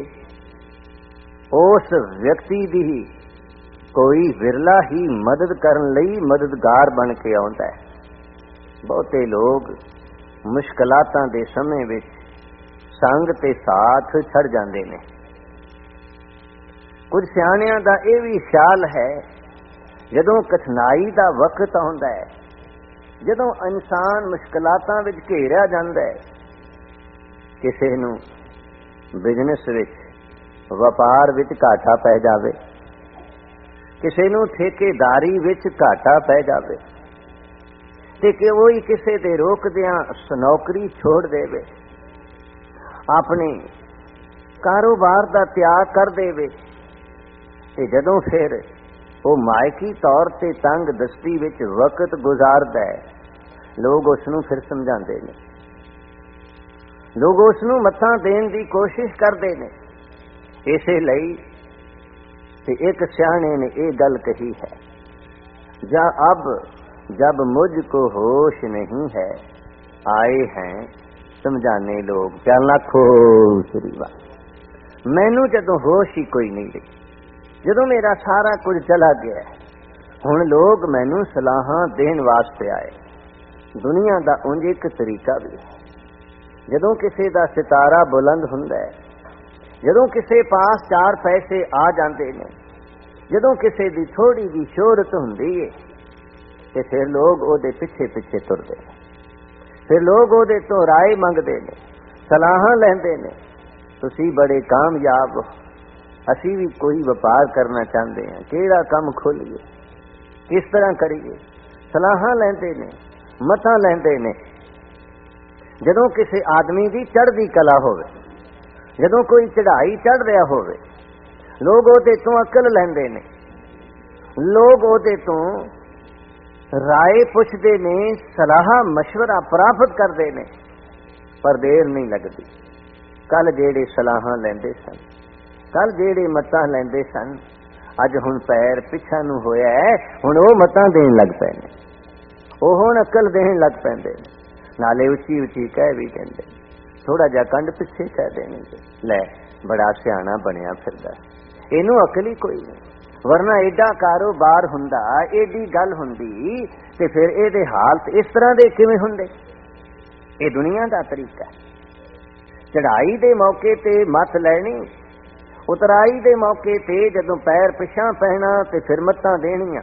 ਉਸ ਵਿਅਕਤੀ ਦੀ ਕੋਈ ਵਿਰਲਾ ਹੀ ਮਦਦ ਕਰਨ ਲਈ ਮਦਦਗਾਰ ਬਣ ਕੇ ਆਉਂਦਾ ਹੈ। ਬਹੁਤੇ ਲੋਕ ਮੁਸ਼ਕਲਾਤਾਂ ਦੇ ਸਮੇਂ ਵਿੱਚ ਸੰਗ ਤੇ ਸਾਥ ਛੱਡ ਜਾਂਦੇ ਨੇ। ਕੁਝ ਸਿਆਣਿਆਂ ਦਾ ਇਹ ਵੀ ਖਿਆਲ ਹੈ, ਜਦੋਂ ਕਠਿਨਾਈ ਦਾ ਵਕਤ ਆਉਂਦਾ ਹੈ, ਜਦੋਂ ਇਨਸਾਨ ਮੁਸ਼ਕਲਾਤਾਂ ਵਿੱਚ ਘੇਰਿਆ ਜਾਂਦਾ ਹੈ, ਕਿਸੇ ਨੂੰ ਬਿਜ਼ਨਸ ਵਿੱਚ, ਵਪਾਰ ਵਿੱਚ ਘਾਟਾ ਪੈ ਜਾਵੇ, ਕਿਸੇ ਨੂੰ ਠੇਕੇਦਾਰੀ ਵਿੱਚ ਘਾਟਾ ਪੈ ਜਾਵੇ ਤੇ ਕਿ ਉਹ ਕਿਸੇ ਦੇ ਰੋਕਦਿਆਂ ਨੌਕਰੀ ਛੋੜ ਦੇਵੇ, ਆਪਣੇ ਕਾਰੋਬਾਰ ਦਾ ਤਿਆਗ ਕਰ ਦੇਵੇ, ਤੇ ਜਦੋਂ ਫਿਰ ਉਹ ਮਾਇਕੀ ਤੌਰ ਤੇ ਤੰਗ ਦਸਤੀ ਵਿੱਚ ਵਕਤ ਗੁਜ਼ਾਰਦਾ ਹੈ, ਲੋਕ ਉਸ ਨੂੰ ਫਿਰ ਸਮਝਾਉਂਦੇ ਨੇ, ਲੋਕ ਉਸ ਨੂੰ ਮੱਥਾ ਦੇਣ ਦੀ ਕੋਸ਼ਿਸ਼ ਕਰਦੇ ਨੇ। ਇਸੇ ਲਈ ਤੇ ਇੱਕ ਸਿਆਣੇ ਨੇ ਇਹ ਗੱਲ ਕਹੀ ਹੈ, जब मुझको होश नहीं है आए हैं समझाने लोग। प्यार लाखो श्री वाह। मैनू जदों होश ही कोई नहीं रही, जदों मेरा सारा कुछ चला गया, हुण लोग मैनू सलाहां देण वास्ते आए। दुनिया दा उंज एक तरीका भी है, जदों किसी दा सितारा बुलंद हुंदा है, जदों किसी पास चार पैसे आ जाते ने, जदों किसी दी थोड़ी जी शोहरत हुंदी है, ਤੇ ਫਿਰ ਲੋਕ ਉਹਦੇ ਪਿੱਛੇ ਪਿੱਛੇ ਤੁਰਦੇ ਨੇ, ਫਿਰ ਲੋਕ ਉਹਦੇ ਤੋਂ ਰਾਏ ਮੰਗਦੇ ਨੇ, ਸਲਾਹਾਂ ਲੈਂਦੇ ਨੇ। ਤੁਸੀਂ ਬੜੇ ਕਾਮਯਾਬ ਹੋ, ਅਸੀਂ ਵੀ ਕੋਈ ਵਪਾਰ ਕਰਨਾ ਚਾਹੁੰਦੇ ਹਾਂ, ਕਿਹੜਾ ਕੰਮ ਖੋਲੀਏ, ਕਿਸ ਤਰ੍ਹਾਂ ਕਰੀਏ, ਸਲਾਹਾਂ ਲੈਂਦੇ ਨੇ, ਮਤਾਂ ਲੈਂਦੇ ਨੇ। ਜਦੋਂ ਕਿਸੇ ਆਦਮੀ ਦੀ ਚੜ੍ਹਦੀ ਕਲਾ ਹੋਵੇ, ਜਦੋਂ ਕੋਈ ਚੜ੍ਹਾਈ ਚੜ੍ਹ ਰਿਹਾ ਹੋਵੇ, ਲੋਕ ਉਹਦੇ ਤੋਂ ਅਕਲ ਲੈਂਦੇ ਨੇ, ਲੋਕ ਉਹਦੇ ਤੋਂ ਰਾਏ ਪੁੱਛਦੇ ਨੇ, ਸਲਾਹ ਮਸ਼ਵਰਾ ਪ੍ਰਾਪਤ ਕਰਦੇ ਨੇ, ਪਰ ਦੇਰ ਨਹੀਂ ਲੱਗਦੀ। ਕੱਲ ਜਿਹੜੇ ਸਲਾਹਾਂ ਲੈਂਦੇ ਸਨ, ਕੱਲ ਜਿਹੜੇ ਮਤਾਂ ਲੈਂਦੇ ਸਨ, ਅੱਜ ਹੁਣ ਪੈਰ ਪਿੱਛਾ ਨੂੰ ਹੋਇਆ ਹੈ, ਹੁਣ ਉਹ ਮਤਾਂ ਦੇਣ ਲੱਗ ਪਏ ਨੇ, ਉਹ ਹੁਣ ਅਕਲ ਦੇਣ ਲੱਗ ਪੈਂਦੇ ਨੇ। ਨਾਲੇ ਉੱਚੀ ਉੱਚੀ ਕਹਿ ਵੀ ਦਿੰਦੇ, ਥੋੜਾ ਜਿਹਾ ਕੰਡ ਪਿੱਛੇ ਕਹਿ ਦੇਣਗੇ, ਲੈ ਬੜਾ ਸਿਆਣਾ ਬਣਿਆ ਫਿਰਦਾ, ਇਹਨੂੰ ਅਕਲ ਹੀ ਕੋਈ ਨਹੀਂ। ਵਰਨਾ ਏਡਾ ਕਾਰੋਬਾਰ ਹੁੰਦਾ, ਏਡੀ ਗੱਲ ਹੁੰਦੀ, ਤੇ ਫਿਰ ਇਹਦੇ ਹਾਲਤ ਇਸ ਤਰ੍ਹਾਂ ਦੇ ਕਿਵੇਂ ਹੁੰਦੇ? ਇਹ ਦੁਨੀਆ ਦਾ ਤਰੀਕਾ। ਚੜਾਈ ਦੇ ਮੌਕੇ ਤੇ ਮੱਤ ਲੈਣੀ, ਉਤਰਾਈ ਦੇ ਮੌਕੇ ਤੇ ਜਦੋਂ ਪੈਰ ਪਿਛਾਂ ਪੈਣਾ ਤੇ ਫਿਰ ਮੱਤਾਂ ਦੇਣੀਆਂ,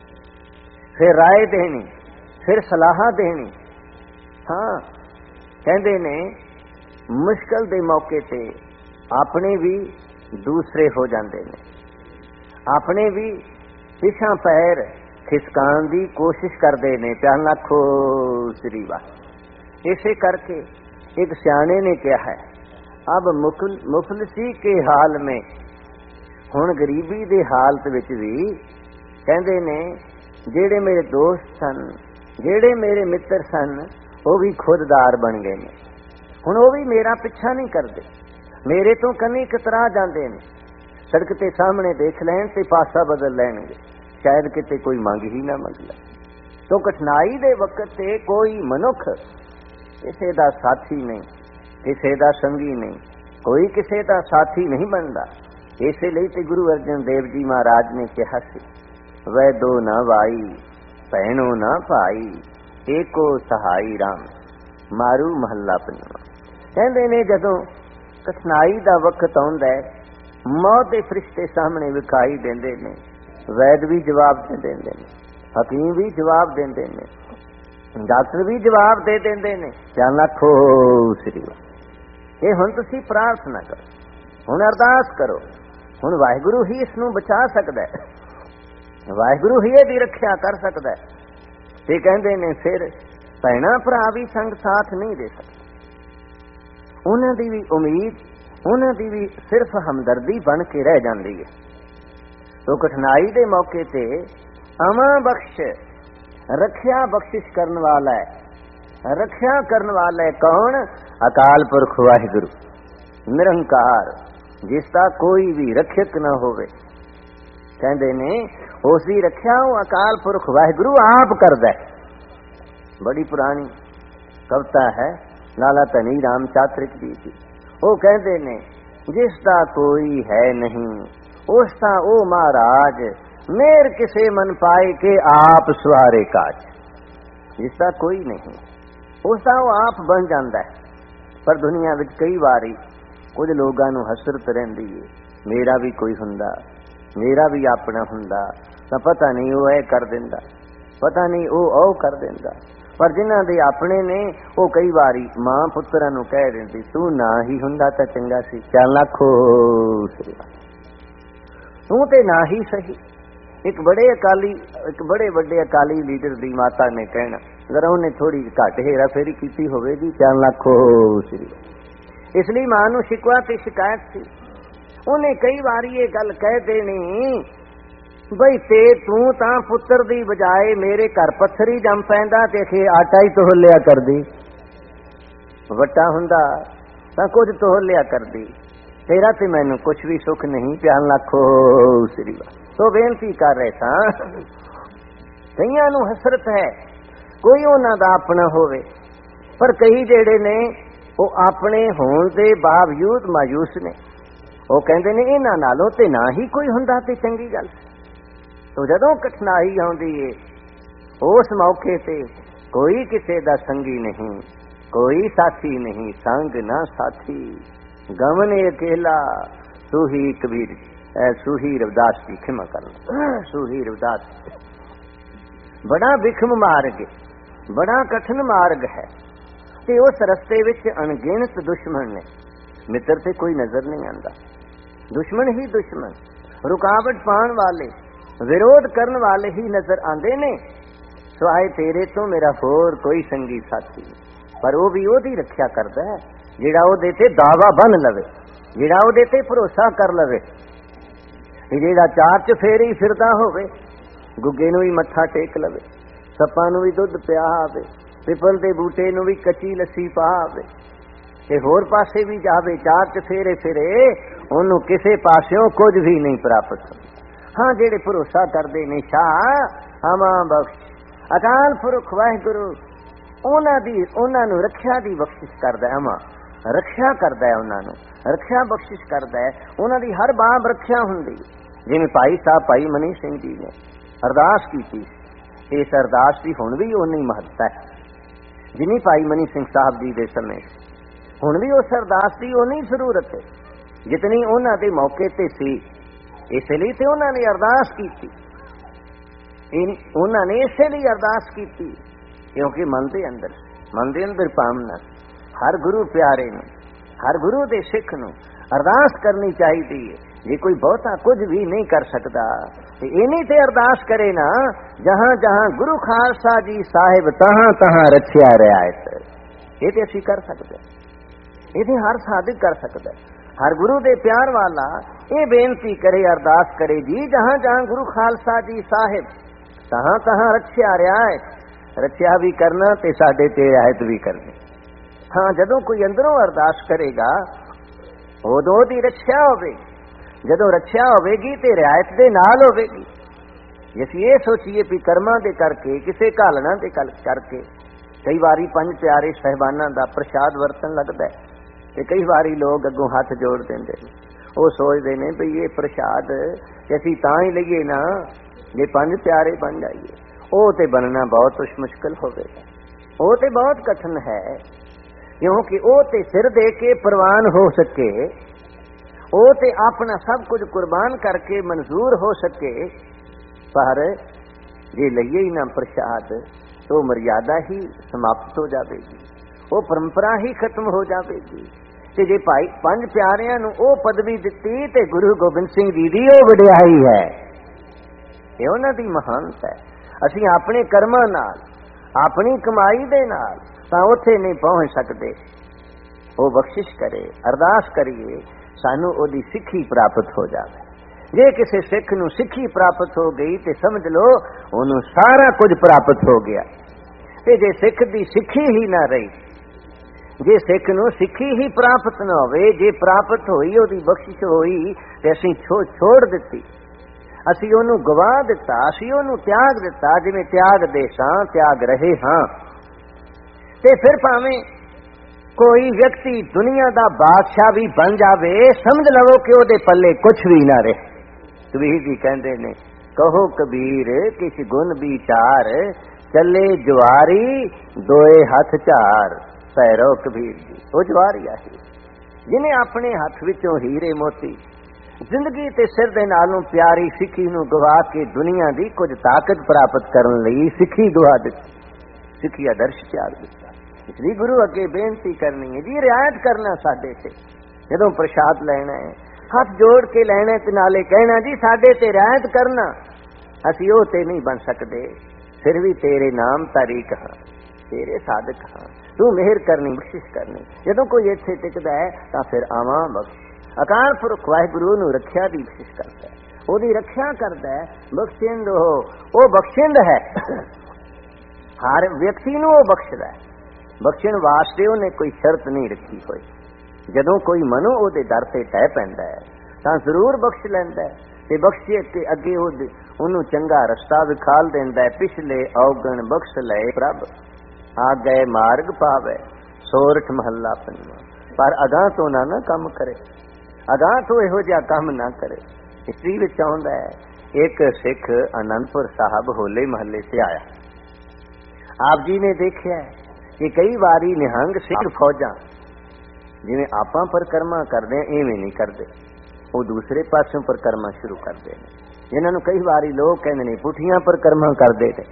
ਫਿਰ ਰਾਏ ਦੇਣੀ, ਫਿਰ ਸਲਾਹਾਂ ਦੇਣੀ। ਹਾਂ, ਕਹਿੰਦੇ ਨੇ ਮੁਸ਼ਕਲ ਦੇ ਮੌਕੇ ਤੇ ਆਪਣੇ ਵੀ ਦੂਸਰੇ ਹੋ ਜਾਂਦੇ ਨੇ, ਆਪਣੇ ਵੀ ਪਿਛਾਂ ਪੈਰ ਖਿਸਕਾਉਣ ਦੀ ਕੋਸ਼ਿਸ਼ ਕਰਦੇ ਨੇ। ਪਿਆਰ ਲੱਖੋ ਸ੍ਰੀ ਵਾਹ। ਇਸੇ ਕਰਕੇ ਇੱਕ ਸਿਆਣੇ ਨੇ ਕਿਹਾ ਹੈ, ਅਬ ਮੁਫਲਸੀ ਕੇ ਹਾਲ ਮੇ, ਹੁਣ ਗਰੀਬੀ ਦੇ ਹਾਲਤ ਵਿੱਚ ਵੀ ਕਹਿੰਦੇ ਨੇ ਜਿਹੜੇ ਮੇਰੇ ਦੋਸਤ ਸਨ, ਜਿਹੜੇ ਮੇਰੇ ਮਿੱਤਰ ਸਨ, ਉਹ ਵੀ ਖੁਦਦਾਰ ਬਣ ਗਏ ਨੇ। ਹੁਣ ਉਹ ਵੀ ਮੇਰਾ ਪਿੱਛਾ ਨਹੀਂ ਕਰਦੇ, ਮੇਰੇ ਤੋਂ ਕੰਨੀ ਕਤਰਾ ਜਾਂਦੇ ਨੇ। ਸੜਕ ਤੇ ਸਾਹਮਣੇ ਦੇਖ ਲੈਣ ਤੇ ਪਾਸਾ ਬਦਲ ਲੈਣਗੇ, ਸ਼ਾਇਦ ਕਿਤੇ ਕੋਈ ਮੰਗ ਹੀ ਨਾ ਮੰਗ ਲੈ। ਤੋ ਕਠਿਨਾਈ ਦੇ ਵਕਤ ਤੇ ਕੋਈ ਮਨੁੱਖ ਕਿਸੇ ਦਾ ਸਾਥੀ ਨਹੀਂ, ਕਿਸੇ ਦਾ ਸੰਗੀ ਨਹੀਂ, ਕੋਈ ਕਿਸੇ ਦਾ ਸਾਥੀ ਨਹੀਂ ਬਣਦਾ। ਇਸੇ ਲਈ ਤੇ ਗੁਰੂ ਅਰਜਨ ਦੇਵ ਜੀ ਮਹਾਰਾਜ ਨੇ ਕਿਹਾ ਸੀ, ਵੈਦੋ ਨਾ ਵਾਈ ਭੈਣੋ ਨਾ ਭਾਈ, ਏਕੋ ਸਹਾਈ ਰਾਮ। ਮਾਰੂ ਮਹੱਲਾ ਪੰਜਵਾਂ। ਕਹਿੰਦੇ ਨੇ ਜਦੋਂ ਕਠਿਨਾਈ ਦਾ ਵਕਤ ਆਉਂਦਾ ਹੈ, ਮੌਤ ਦੇ ਫਰਿਸ਼ਤੇ ਸਾਹਮਣੇ ਵਿਖਾਈ ਦਿੰਦੇ ਨੇ, ਵੈਦ ਵੀ ਜਵਾਬ ਦੇ ਦਿੰਦੇ ਨੇ, ਹਕੀਮ ਵੀ ਜਵਾਬ ਦਿੰਦੇ ਨੇ, ਡਾਕਟਰ ਵੀ ਜਵਾਬ ਦੇ ਦਿੰਦੇ ਨੇ। ਚੱਲ ਆਖੋ ਸ੍ਰੀ ਵਾਹਿਗੁਰੂ। ਇਹ ਹੁਣ ਤੁਸੀਂ ਪ੍ਰਾਰਥਨਾ ਕਰੋ, ਹੁਣ ਅਰਦਾਸ ਕਰੋ। ਹੁਣ ਵਾਹਿਗੁਰੂ ਹੀ ਇਸ ਨੂੰ ਬਚਾ ਸਕਦਾ ਹੈ, ਵਾਹਿਗੁਰੂ ਹੀ ਇਹਦੀ ਰੱਖਿਆ ਕਰ ਸਕਦਾ ਹੈ। ਤੇ ਕਹਿੰਦੇ ਨੇ ਫਿਰ ਭੈਣਾਂ ਭਰਾ ਵੀ ਸੰਗ ਸਾਥ ਨਹੀਂ ਦੇ ਸਕਦੇ, ਉਹਨਾਂ ਦੀ ਵੀ ਉਮੀਦ, ਉਹਨਾਂ ਦੀ ਵੀ ਸਿਰਫ ਹਮਦਰਦੀ ਬਣ ਕੇ ਰਹਿ ਜਾਂਦੀ ਹੈ। ਤੋ ਕਠਿਨਾਈ ਦੇ ਮੌਕੇ ਤੇ ਅਮਾ ਬਖਸ਼, ਰੱਖਿਆ ਬਖਸ਼ਿਸ਼ ਕਰਨ ਵਾਲਾ ਹੈ। ਰੱਖਿਆ ਕਰਨ ਵਾਲਾ ਹੈ ਕੌਣ? ਅਕਾਲ ਪੁਰਖ ਵਾਹਿਗੁਰੂ ਨਿਰੰਕਾਰ, ਜਿਸ ਦਾ ਕੋਈ ਵੀ ਰੱਖਿਅਕ ਨਾ ਹੋਵੇ। ਕਹਿੰਦੇ ਨੇ ਉਸ ਦੀ ਰੱਖਿਆ ਉਹ ਅਕਾਲ ਪੁਰਖ ਵਾਹਿਗੁਰੂ ਆਪ ਕਰਦਾ ਹੈ। ਬੜੀ ਪੁਰਾਣੀ ਕਵਿਤਾ ਹੈ ਲਾਲਾ ਧਨੀ ਰਾਮ ਚਾਤ੍ਰਿਕ ਜੀ ਦੀ। ਉਹ ਕਹਿੰਦੇ ਨੇ ਜਿਸ ਦਾ ਕੋਈ ਹੈ ਨਹੀਂ, ਉਸ ਦਾ ਉਹ ਮਹਾਰਾਜ ਮੇਰ ਕਿਸੇ ਮਨ ਪਾਏ ਕੇ ਆਪ ਸਵਾਰੇ ਕਾਜ। ਜਿਸ ਦਾ ਕੋਈ ਨਹੀਂ, ਉਸ ਦਾ ਉਹ ਆਪ ਬਣ ਜਾਂਦਾ ਹੈ। ਪਰ ਦੁਨੀਆ ਵਿੱਚ ਕਈ ਵਾਰੀ ਕੁਝ ਲੋਕਾਂ ਨੂੰ ਹਸਰਤ ਰਹਿੰਦੀ ਹੈ, ਮੇਰਾ ਵੀ ਕੋਈ ਹੁੰਦਾ, ਮੇਰਾ ਵੀ ਆਪਣਾ ਹੁੰਦਾ ਤਾਂ ਪਤਾ ਨਹੀਂ ਉਹ ਇਹ ਕਰ ਦਿੰਦਾ, ਪਤਾ ਨਹੀਂ ਉਹ ਕਰ ਦਿੰਦਾ। ਪਰ ਜਿਨ੍ਹਾਂ ਦੇ ਆਪਣੇ ਨੇ ਉਹ ਕਈ ਵਾਰੀ ਮਾਂ ਪੁੱਤਰਾਂ ਨੂੰ ਕਹਿ ਦਿੰਦੀ, ਤੂੰ ਨਾ ਹੀ ਹੁੰਦਾ ਤਾਂ ਚੰਗਾ ਸੀ। ਚੱਲ ਆਖੋ ਸ੍ਰੀ ਤੂੰ ਤੇ ਨਾ ਹੀ ਸਹੀ। ਇੱਕ ਬੜੇ ਵੱਡੇ ਅਕਾਲੀ ਲੀਡਰ ਦੀ ਮਾਤਾ ਨੇ ਕਹਿਣਾ, ਜ਼ਰਾ ਉਹਨੇ ਥੋੜੀ ਘੱਟ ਹੇਰਾ ਫੇਰੀ ਕੀਤੀ ਹੋਵੇਗੀ। ਚੱਲ ਆਖੋ ਸ੍ਰੀ। ਇਸ ਲਈ ਮਾਂ ਨੂੰ ਸ਼ਿਕਵਾ ਤੇ ਸ਼ਿਕਾਇਤ ਸੀ। ਉਹਨੇ ਕਈ ਵਾਰੀ ਇਹ ਗੱਲ ਕਹਿ ਦੇਣੀ, ਬਈ ਤੇ ਤੂੰ ਤਾਂ ਪੁੱਤਰ ਦੀ ਬਜਾਏ ਮੇਰੇ ਘਰ ਪੱਥਰ ਹੀ ਜੰਮ ਪੈਂਦਾ ਤੇ ਆਟਾ ਹੀ ਤੋਲਿਆ ਕਰਦੀ, ਵੱਟਾ ਹੁੰਦਾ ਤਾਂ ਕੁਝ ਤੋਲਿਆ ਕਰਦੀ, ਤੇਰਾ ਤੇ ਮੈਨੂੰ ਕੁਛ ਵੀ ਸੁੱਖ ਨਹੀਂ। ਪਿਆਰ ਲੱਖੋ ਸ੍ਰੀ ਸੋ ਬੇਨਤੀ ਕਰ ਰਹੇ ਸਾਂ, ਕਈਆਂ ਨੂੰ ਹਸਰਤ ਹੈ ਕੋਈ ਉਹਨਾਂ ਦਾ ਆਪਣਾ ਹੋਵੇ, ਪਰ ਕਈ ਜਿਹੜੇ ਨੇ ਉਹ ਆਪਣੇ ਹੋਣ ਦੇ ਬਾਵਜੂਦ ਮਾਯੂਸ ਨੇ। ਉਹ ਕਹਿੰਦੇ ਨੇ ਇਹਨਾਂ ਨਾਲੋਂ ਤੇ ਨਾ ਹੀ ਕੋਈ ਹੁੰਦਾ ਤੇ ਚੰਗੀ ਗੱਲ। ਤੋ ਜਦੋਂ ਕਠਿਨਾਈ ਆਉਂਦੀ ਏ ਉਸ ਮੌਕੇ ਤੇ ਕੋਈ ਕਿਸੇ ਦਾ ਸੰਗੀ ਨਹੀਂ, ਕੋਈ ਸਾਥੀ ਨਹੀਂ, ਸੰਗ ਨਾ ਸਾਥੀ ਗਮਨ ਅਕੇਲਾ। ਸੂਹੀ ਕਬੀਰ, ਸੂਹੀ ਰਵਿਦਾਸ ਦੀ ਖਿਮਾ ਕਰਨਾ, ਸੂਹੀ ਰਵਿਦਾਸ। ਬੜਾ ਵਿਖਮ ਮਾਰਗ, ਬੜਾ ਕਠਿਨ ਮਾਰਗ ਹੈ ਤੇ ਉਸ ਰਸਤੇ ਵਿੱਚ ਅਣਗਿਣਤ ਦੁਸ਼ਮਣ ਨੇ। ਮਿੱਤਰ ਤੇ ਕੋਈ ਨਜ਼ਰ ਨਹੀਂ ਆਉਂਦਾ, ਦੁਸ਼ਮਣ ਹੀ ਦੁਸ਼ਮਣ, ਰੁਕਾਵਟ ਪਾਉਣ ਵਾਲੇ, ਵਿਰੋਧ ਕਰਨ ਵਾਲੇ ਹੀ ਨਜ਼ਰ ਆਉਂਦੇ ਨੇ। ਸਵਾਏ ਤੇਰੇ ਤੋਂ ਮੇਰਾ ਹੋਰ ਕੋਈ ਸੰਗੀ ਸਾਥੀ। ਪਰ ਉਹ ਵੀ ਉਹਦੀ ਰੱਖਿਆ ਕਰਦਾ ਹੈ ਜਿਹੜਾ ਉਹਦੇ ਤੇ ਦਾਵਾ ਬੰਨ ਲਵੇ, ਜਿਹੜਾ ਉਹਦੇ ਤੇ ਭਰੋਸਾ ਕਰ ਲਵੇ। ਜਿਹੜਾ ਚਾਰ ਚਫੇਰੇ ਫਿਰਦਾ ਹੋਵੇ, ਗੁੱਗੇ ਨੂੰ ਵੀ ਮੱਥਾ ਟੇਕ ਲਵੇ, ਸੱਪਾਂ ਨੂੰ ਵੀ ਦੁੱਧ ਪਿਆ ਆਵੇ, ਪਿਪਲ ਦੇ ਬੂਟੇ ਨੂੰ ਵੀ ਕੱਚੀ ਲੱਸੀ ਪਾ ਆਵੇ ਤੇ ਹੋਰ ਪਾਸੇ ਵੀ ਜਾਵੇ, ਚਾਰ ਚਫੇਰੇ ਫਿਰੇ, ਉਹਨੂੰ ਕਿਸੇ ਪਾਸਿਓਂ ਕੁਝ ਵੀ ਨਹੀਂ ਪ੍ਰਾਪਤ। ਹਾਂ, ਜਿਹੜੇ ਭਰੋਸਾ ਕਰਦੇ ਨੇ ਸ਼ਾਹ ਅਮਾ ਬਖਸ਼ ਅਕਾਲ ਪੁਰਖ ਵਾਹਿਗੁਰੂ, ਉਹਨਾਂ ਨੂੰ ਰੱਖਿਆ ਦੀ ਬਖਸ਼ਿਸ਼ ਕਰਦਾ। ਅਮਾ ਰੱਖਿਆ ਕਰਦਾ ਹੈ, ਉਹਨਾਂ ਨੂੰ ਰੱਖਿਆ ਬਖਸ਼ਿਸ਼ ਕਰਦਾ ਹੈ। ਉਹਨਾਂ ਦੀ ਹਰ ਬਾਬ ਰੱਖਿਆ ਹੁੰਦੀ। ਜਿਵੇਂ ਭਾਈ ਸਾਹਿਬ ਭਾਈ ਮਨੀ ਸਿੰਘ ਜੀ ਨੇ ਅਰਦਾਸ ਕੀਤੀ, ਇਸ ਅਰਦਾਸ ਦੀ ਹੁਣ ਵੀ ਉਨੀ ਮਹੱਤਤਾ ਹੈ ਜਿਨੀ ਭਾਈ ਮਨੀ ਸਿੰਘ ਸਾਹਿਬ ਜੀ ਦੇ ਸਮੇਂ। ਹੁਣ ਵੀ ਉਸ ਅਰਦਾਸ ਦੀ ਉਨੀ ਜ਼ਰੂਰਤ ਹੈ ਜਿਤਨੀ ਉਹਨਾਂ ਦੇ ਮੌਕੇ ਤੇ ਸੀ। ਇਸ ਲਈ ਤੇ ਉਹਨਾਂ ਨੇ ਅਰਦਾਸ ਕੀਤੀ, ਉਹਨਾਂ ਨੇ ਇਸੇ ਲਈ ਅਰਦਾਸ ਕੀਤੀ ਕਿਉਂਕਿ ਮਨ ਦੇ ਅੰਦਰ ਭਾਵਨਾ ਹਰ ਗੁਰੂ ਪਿਆਰੇ ਨੂੰ, ਹਰ ਗੁਰੂ ਦੇ ਸਿੱਖ ਨੂੰ ਅਰਦਾਸ ਕਰਨੀ ਚਾਹੀਦੀ ਹੈ। ਜੇ ਕੋਈ ਬਹੁਤਾ ਕੁਝ ਵੀ ਨਹੀਂ ਕਰ ਸਕਦਾ ਤੇ ਇਨੀ ਤੇ ਅਰਦਾਸ ਕਰੇ ਨਾ, ਜਹਾਂ ਜਹਾਂ ਗੁਰੂ ਖਾਲਸਾ ਜੀ ਸਾਹਿਬ ਤਹਾਂ ਤਹਾਂ ਰੱਖਿਆ ਰਿਆਇਤ। ਇਹ ਤੇ ਅਸੀਂ ਕਰ ਸਕਦੇ, ਇਹ ਤੇ ਹਰ ਸਾਧਕ ਕਰ ਸਕਦਾ। ਹਰ ਗੁਰੂ ਦੇ ਪਿਆਰ ਵਾਲਾ ਇਹ ਬੇਨਤੀ ਕਰੇ, ਅਰਦਾਸ ਕਰੇ, ਜੀ ਜਹਾਂ ਜਹਾਂ ਗੁਰੂ ਖਾਲਸਾ ਜੀ ਸਾਹਿਬ ਤਹਾਂ ਤਹਾਂ ਰੱਖਿਆ ਰਿਆਇਤ। ਰੱਖਿਆ ਵੀ ਕਰਨਾ ਤੇ ਸਾਡੇ ਤੇ ਰਿਆਇਤ ਵੀ ਕਰਨੀ। ਹਾਂ, ਜਦੋਂ ਕੋਈ ਅੰਦਰੋਂ ਅਰਦਾਸ ਕਰੇਗਾ ਉਦੋਂ ਦੀ ਰੱਖਿਆ ਹੋਵੇਗੀ। ਜਦੋਂ ਰੱਖਿਆ ਹੋਵੇਗੀ ਤੇ ਰਿਆਇਤ ਦੇ ਨਾਲ ਹੋਵੇਗੀ। ਜੇ ਅਸੀਂ ਇਹ ਸੋਚੀਏ ਵੀ ਕਰਮਾਂ ਦੇ ਕਰਕੇ, ਕਿਸੇ ਘਾਲਣਾ ਦੇ ਕਰਕੇ, ਕਈ ਵਾਰੀ ਪੰਜ ਪਿਆਰੇ ਸਾਹਿਬਾਨਾਂ ਦਾ ਪ੍ਰਸ਼ਾਦ ਵਰਤਣ ਲੱਗਦਾ ਹੈ ਤੇ ਕਈ ਵਾਰੀ ਲੋਕ ਅੱਗੋਂ ਹੱਥ ਜੋੜ ਦਿੰਦੇ ਨੇ। ਉਹ ਸੋਚਦੇ ਨੇ ਵੀ ਇਹ ਪ੍ਰਸ਼ਾਦ ਅਸੀਂ ਤਾਂ ਹੀ ਲਈਏ ਨਾ ਜੇ 5 ਪਿਆਰੇ ਬਣ ਜਾਈਏ। ਉਹ ਤੇ ਬਣਨਾ ਬਹੁਤ ਮੁਸ਼ਕਿਲ ਹੋਵੇਗਾ, ਉਹ ਤੇ ਬਹੁਤ ਕਠਿਨ ਹੈ, ਕਿਉਂਕਿ ਉਹ ਤੇ ਸਿਰ ਦੇ ਕੇ ਪ੍ਰਵਾਨ ਹੋ ਸਕੇ, ਉਹ ਤੇ ਆਪਣਾ ਸਭ ਕੁਝ ਕੁਰਬਾਨ ਕਰਕੇ ਮਨਜ਼ੂਰ ਹੋ ਸਕੇ। ਪਰ ਜੇ ਲਈਏ ਹੀ ਨਾ ਪ੍ਰਸ਼ਾਦ तो मर्यादा ही समाप्त हो जाएगी, वो परंपरा ही खत्म हो जाएगी। ते जे भाई 5 प्यारियां नूं ओ पदवी दित्ती ते गुरु गोबिंद सिंह जी दी ओ वडियाई है, ये उन्हां दी महानता है। असीं अपने कर्मां नाल अपनी कमाई दे नाल तां उत्थे नहीं पहुंच सकते। वो बख्शिश करे, अरदास करिए, सानू ओदी सिੱਖੀ प्राप्त हो जाए। जे किसी सिख नूं सिੱਖੀ प्राप्त हो गई तो समझ लो उन्होंने सारा कुछ प्राप्त हो गया। ते जे सिख दी सिੱਖੀ ही ना रही, जे सिख नूं सिੱਖੀ ही प्राप्त ना होवे, जे प्राप्त होई ओदी बख्शिश होई ते असीं छोड़ दित्ती, असीं ओनू गवा दिता, असीं ओनू त्याग दिता, जिवें त्याग दे सां त्याग रहे हां। ते फिर भावें कोई व्यक्ति दुनिया दा बादशाह भी बन जावे, समझ लवो कि ओदे पल्ले कुछ भी ना रहे। कबीर जी कहते ने, कहो कबीर किस गुण विचार, चले जुआरी दोए हथ चार। पैरो कबीर जी वो जुआरी है जिन्हें अपने हथ विचों हीरे मोती जिंदगी ते सिर दे नालों प्यारी सिੱਖੀ नूं गवा के दुनिया दी कुछ ताकत प्राप्त करन लई सिੱਖੀ गवा दित्ती, सिੱਖੀ आदर्श त्याग दिता। इसलिए गुरु अगे बेनती करनी है जी, रियायत करना साडे ते। जदों प्रसाद लेना है हथ जोड़ के लेना ते नाले कहना जी साडे ते रियायत करना, असीं ओह ते नहीं बन सकते, फिर भी तेरे नाम तारीक हां, तेरे साधक हां, तू मेहर करनी, बख्शिश करनी। जदों कोई इत्थे टिकदा है तां फिर आवां बख्श। अकाल पुरख वाहिगुरू नूं रखिया दी बख्शिश करदा है, ओहदी रखिया करदा है, बख्शिंद ओ बख्शिंद है। हर व्यक्ति नूं ओ बख्शदा है, बख्शण वास्ते उन्हें कोई शर्त नहीं रखी हुई। जदों कोई मनो ओहदे दर ते टह पैंदा है तां जरूर बख्श लैंदा है ते बख्शे ते अगे ओनू चंगा रस्ता विखाल देंदा है। पिछले औगण बख्श लए प्रभ, आ गए मार्ग पावे, सोरठ महला पंजवां। पर अगां तो ना काम करे, अगां तो इहो जिहा काम ना करे। हिस्ट्री विच आउंदा है एक सिख आनंदपुर साहब होले महल्ले से आया। आप जी ने देखिया कि कई बारी निहंग सिख फौजां जिवें आपां परिक्रमा करदे इवें नहीं करदे, वो दूसरे पासों परिक्रमा शुरू करते हैं। जिन्हां नूं कई बारी लोग कहंदे ने पुठियां परिक्रमा करदे ने,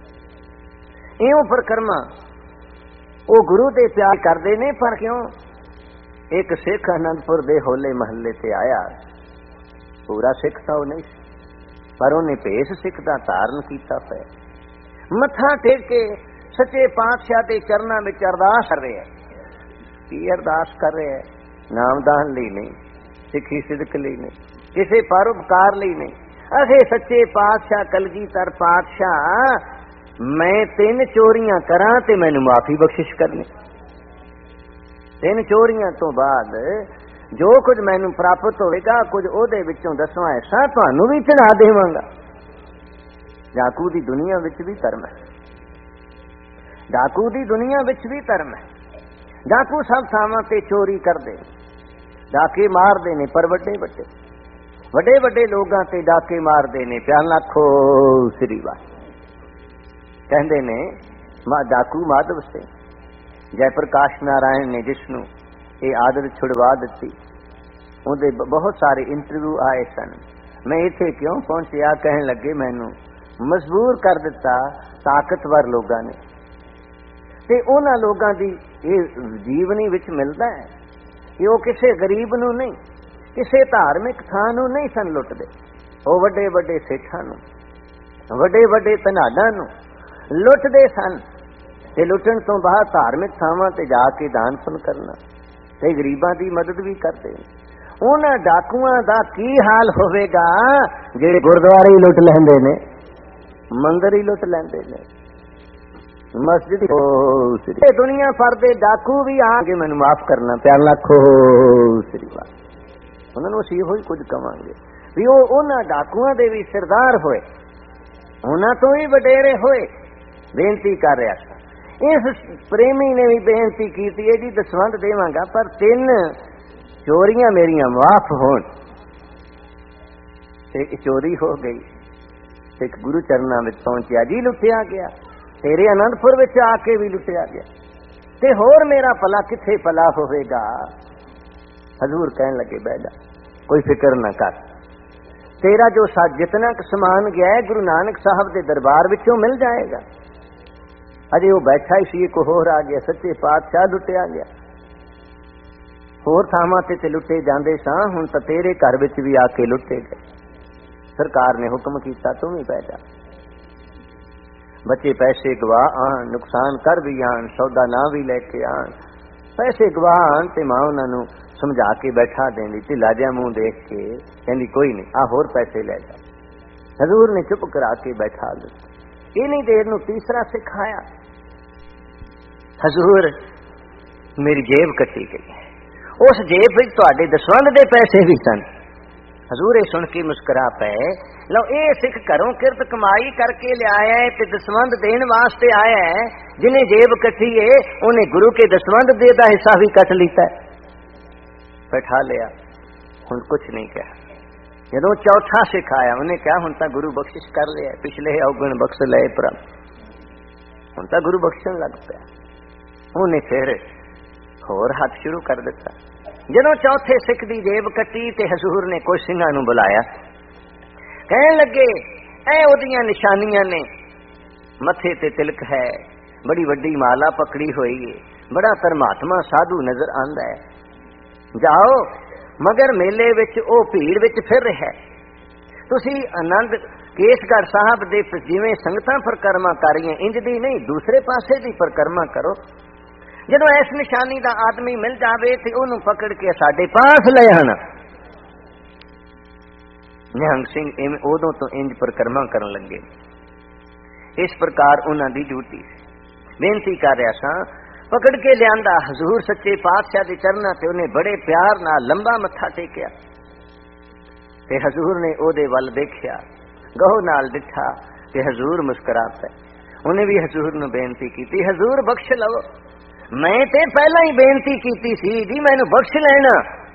इउं परिक्रमा वो गुरु दे प्यार करदे ने। पर क्यों? एक सिख आनंदपुर दे होले महल्ले ते आया, पूरा सिख तां नहीं, पर उन्हें भेस सिख दा धारण कीता पिया, मत्था टेक के सच्चे पातशाह दे चरनां विच अरदास कर रहे हैं। की अरदास कर रहे हैं? नामदान लई नहीं, सिੱਖੀ सिदक लई नहीं, किसी परोपकार लई नहीं। अखे सच्चे पातशाह कलगीधर पातशाह मैं 3 चोरियां करां ते मैनू माफी बख्शिश करनी। 3 चोरियां तो बाद जो कुछ मैनू प्राप्त होएगा कुछ ओहदे विचों 10वां हिस्सा तुहानू भी चढ़ा देवांगा। डाकू दी दुनिया विच भी धर्म है, डाकू दी दुनिया विच भी धर्म है। डाकू सब थावां ते चोरी करदे, डाके मारदे ने, पर वड्डे वड्डे लोगां ते डाके मारदे ने। प्यार लाखो श्री वाहिगुरू कहंदे ने डाकू माधव सिंह, जयप्रकाश नारायण ने जिसनू ये आदत छुड़वा दी, उहदे बहुत सारे इंटरव्यू आए सन। मैं इत्थे क्यों पहुंचिया? कहन लगे मैनू मजबूर कर दिता ताकतवर लोगां ने, ते उन्हां लोगां दी ये जीवनी विच मिलदा है कि वो किसी गरीब नूं नहीं, किसी धार्मिक थां नूं नहीं सन लुटदे। वो वड्डे वड्डे सेठां नूं, वड्डे वड्डे धनाडां नूं लुटदे सन, ते लुटण तो बाद धार्मिक थावां ते जाके दान पुण्य करना ते गरीबां दी मदद भी करदे। उन्हां डाकुआं दा की हाल होवेगा जिहड़े गुरुद्वारे ही लुट लैंदे ने, मंदिर ही लुट लैंदे ने, मस्जिद। दुनिया भर दे डाकू भी आके मैनू माफ करना, प्यार लाखो श्री वाहिगुरू। उन्होंने असीं इहो ही कुछ कवांगे भी वो उन्हां डाकुआं दे भी सरदार होए, उन्हां तो ही वडेरे होए। बेनती कर रहा था। इस प्रेमी ने भी बेनती की है जी दसवंध देवांगा पर 3 चोरियां मेरियां माफ होण। ਤੇ ਚੋਰੀ ਹੋ ਗਈ। ਸਿੱਖ ਗੁਰੂ ਚਰਨਾਂ ਵਿੱਚ ਪਹੁੰਚਿਆ ਜੀ, ਲੁੱਟਿਆ ਗਿਆ। ਤੇਰੇ ਅਨੰਦਪੁਰ ਵਿੱਚ ਆ ਕੇ ਵੀ ਲੁੱਟਿਆ ਗਿਆ, ਤੇ ਹੋਰ ਮੇਰਾ ਭਲਾ ਕਿੱਥੇ ਭਲਾ ਹੋਵੇਗਾ। ਹਜ਼ੂਰ ਕਹਿਣ ਲੱਗੇ ਬਹਿ ਜਾ, ਕੋਈ ਫਿਕਰ ਨਾ ਕਰ, ਤੇਰਾ ਜੋ ਜਿਤਨਾ ਕੁ ਸਮਾਨ ਗਿਆ ਹੈ ਗੁਰੂ ਨਾਨਕ ਸਾਹਿਬ ਦੇ ਦਰਬਾਰ ਵਿੱਚੋਂ ਮਿਲ ਜਾਏਗਾ। ਅਜੇ ਉਹ ਬੈਠਾ ਹੀ ਸੀ, ਇੱਕ ਹੋਰ ਆ ਗਿਆ, ਸੱਚੇ ਪਾਤਸ਼ਾਹ ਲੁੱਟਿਆ ਗਿਆ। ਹੋਰ ਥਾਵਾਂ ਤੇ ਲੁੱਟੇ ਜਾਂਦੇ ਸਾਂ, ਹੁਣ ਤਾਂ ਤੇਰੇ ਘਰ ਵਿੱਚ ਵੀ ਆ ਕੇ ਲੁੱਟੇ ਗਏ। ਸਰਕਾਰ ਨੇ ਹੁਕਮ ਕੀਤਾ ਤੂੰ ਵੀ ਬਹਿ ਜਾ। ਬੱਚੇ ਪੈਸੇ ਗਵਾ ਆਣ, ਨੁਕਸਾਨ ਕਰ ਵੀ ਆਣ, ਸੌਦਾ ਨਾ ਵੀ ਲੈ ਕੇ ਆਣ, ਪੈਸੇ ਗਵਾ ਆਣ, ਤੇ ਮਾਂ ਉਹਨਾਂ ਨੂੰ ਸਮਝਾ ਕੇ ਬੈਠਾ ਦੇਂਦੀ। ਢਿੱਲਾ ਜਿਹਾ ਮੂੰਹ ਦੇਖ ਕੇ ਕਹਿੰਦੀ ਕੋਈ ਨਹੀਂ, ਆ ਹੋਰ ਪੈਸੇ ਲੈ ਜਾ। ਹਜ਼ੂਰ ਨੇ ਚੁੱਪ ਕਰਾ ਕੇ ਬੈਠਾ ਦਿੱਤਾ। ਇੰਨੀ ਦੇਰ ਨੂੰ ਤੀਸਰਾ ਸਿੱਖ ਆਇਆ। ਹਜ਼ੂਰ ਮੇਰੀ ਜੇਬ ਕੱਟੀ ਗਈ, ਉਸ ਜੇਬ ਵਿੱਚ ਤੁਹਾਡੇ ਦਸਵੰਧ ਦੇ ਪੈਸੇ ਵੀ ਸਨ। ਹਜ਼ੂਰ ਇਹ ਸੁਣ ਕੇ ਮੁਸਕਰਾ ਪਏ। ਲਓ ਇਹ ਸਿੱਖ ਘਰੋਂ ਕਿਰਤ ਕਮਾਈ ਕਰਕੇ ਲਿਆਇਆ ਹੈ ਤੇ ਦਸਵੰਧ ਦੇਣ ਵਾਸਤੇ ਆਇਆ ਹੈ। ਜਿਹਨੇ ਜੇਬ ਕੱਟੀ ਹੈ ਉਹਨੇ ਗੁਰੂ ਕੇ ਦਸਵੰਧ ਦੇ ਦਾ ਹਿੱਸਾ ਵੀ ਕੱਟ ਲਿੱਤਾ। बैठा लिया, हुण कुछ नहीं कहा। जदों चौथा सिख आया उन्हें कहा हुण तां गुरु बख्शिश कर लिया, पिछले अवगुण बख्श लए परम, हुण तां गुरु बख्शण लग पिया। उन्हें फिर होर हाथ शुरू कर दिता। जदों चौथे सिख दी जेब कट्टी ते हजूर ने कुछ सिंघां नूं बुलाया, कहण लगे ऐ ओदियां निशानियां ने, मथे ते तिलक है, बड़ी वड्डी माला पकड़ी हुई है, बड़ा धर्मात्मा साधु नजर आंदा है, जाओ मगर मेले विच ओ भीड़ विच फिर रहा। तुसी आनंद केसगढ़ साहब दे जिवें संगतां परिक्रमा कर रही इंज दी नहीं, दूसरे पासे दी परिक्रमा करो। जदों इस निशानी दा आदमी मिल जावे ते ओनू पकड़ के साडे पास ले आना। निहंग सिंह इवें उदों तो इंज परिक्रमा करन लगे। इस प्रकार उन्हां दी ड्यूटी बेनती कर रहा सा, पकड़ के लियांदा हजूर सच्चे पातशाह दे चरना ते उन्हें बड़े प्यार नाल लंबा मत्था टेकिया ते हजूर ने ओदे वल देखिया, गहो नाल दिठा ते हजूर मुस्कुरा पे। उन्हें भी हजूर नूं बेनती कीती, हजूर बख्श लवो, मैं ते पहला ही बेनती कीती सी जी मैनू बख्श लेना,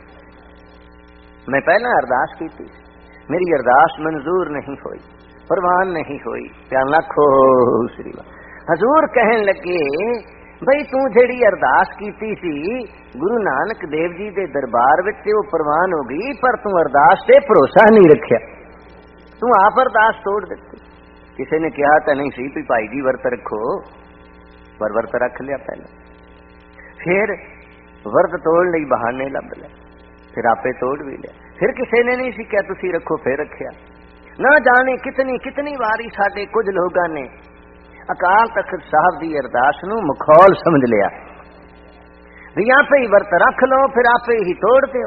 मैं पहला अरदास कीती, मेरी अरदास मंजूर नहीं हुई, प्रवान नहीं हुई। प्यार लाखो श्री हजूर कहन लगे बई तू जेड़ी अरदास कीती सी गुरु नानक देव जी दे दरबार विच वो प्रवान हो गई, पर तू अरदास ते भरोसा नहीं रखिया, तू आप अरदास तोड़ दिती। किसी ने कहा तो नहीं सी भी भाई जी वर्त रखो, पर वर्त रख लिया पहले, फिर वर्त तोड़ लई बहाने लब लिया, फिर आपे तोड़ भी लिया, फिर किसी ने नहीं सी कहा तुसी रखो, फिर रखिया। ना जाने कितनी कितनी वारी साडे कुछ लोगों ने अकाल तख्त साहब की अरदास नूं मखौल समझ लिया भी आपे ही वर्त रख लो, फिर आपे ही तोड़ दो।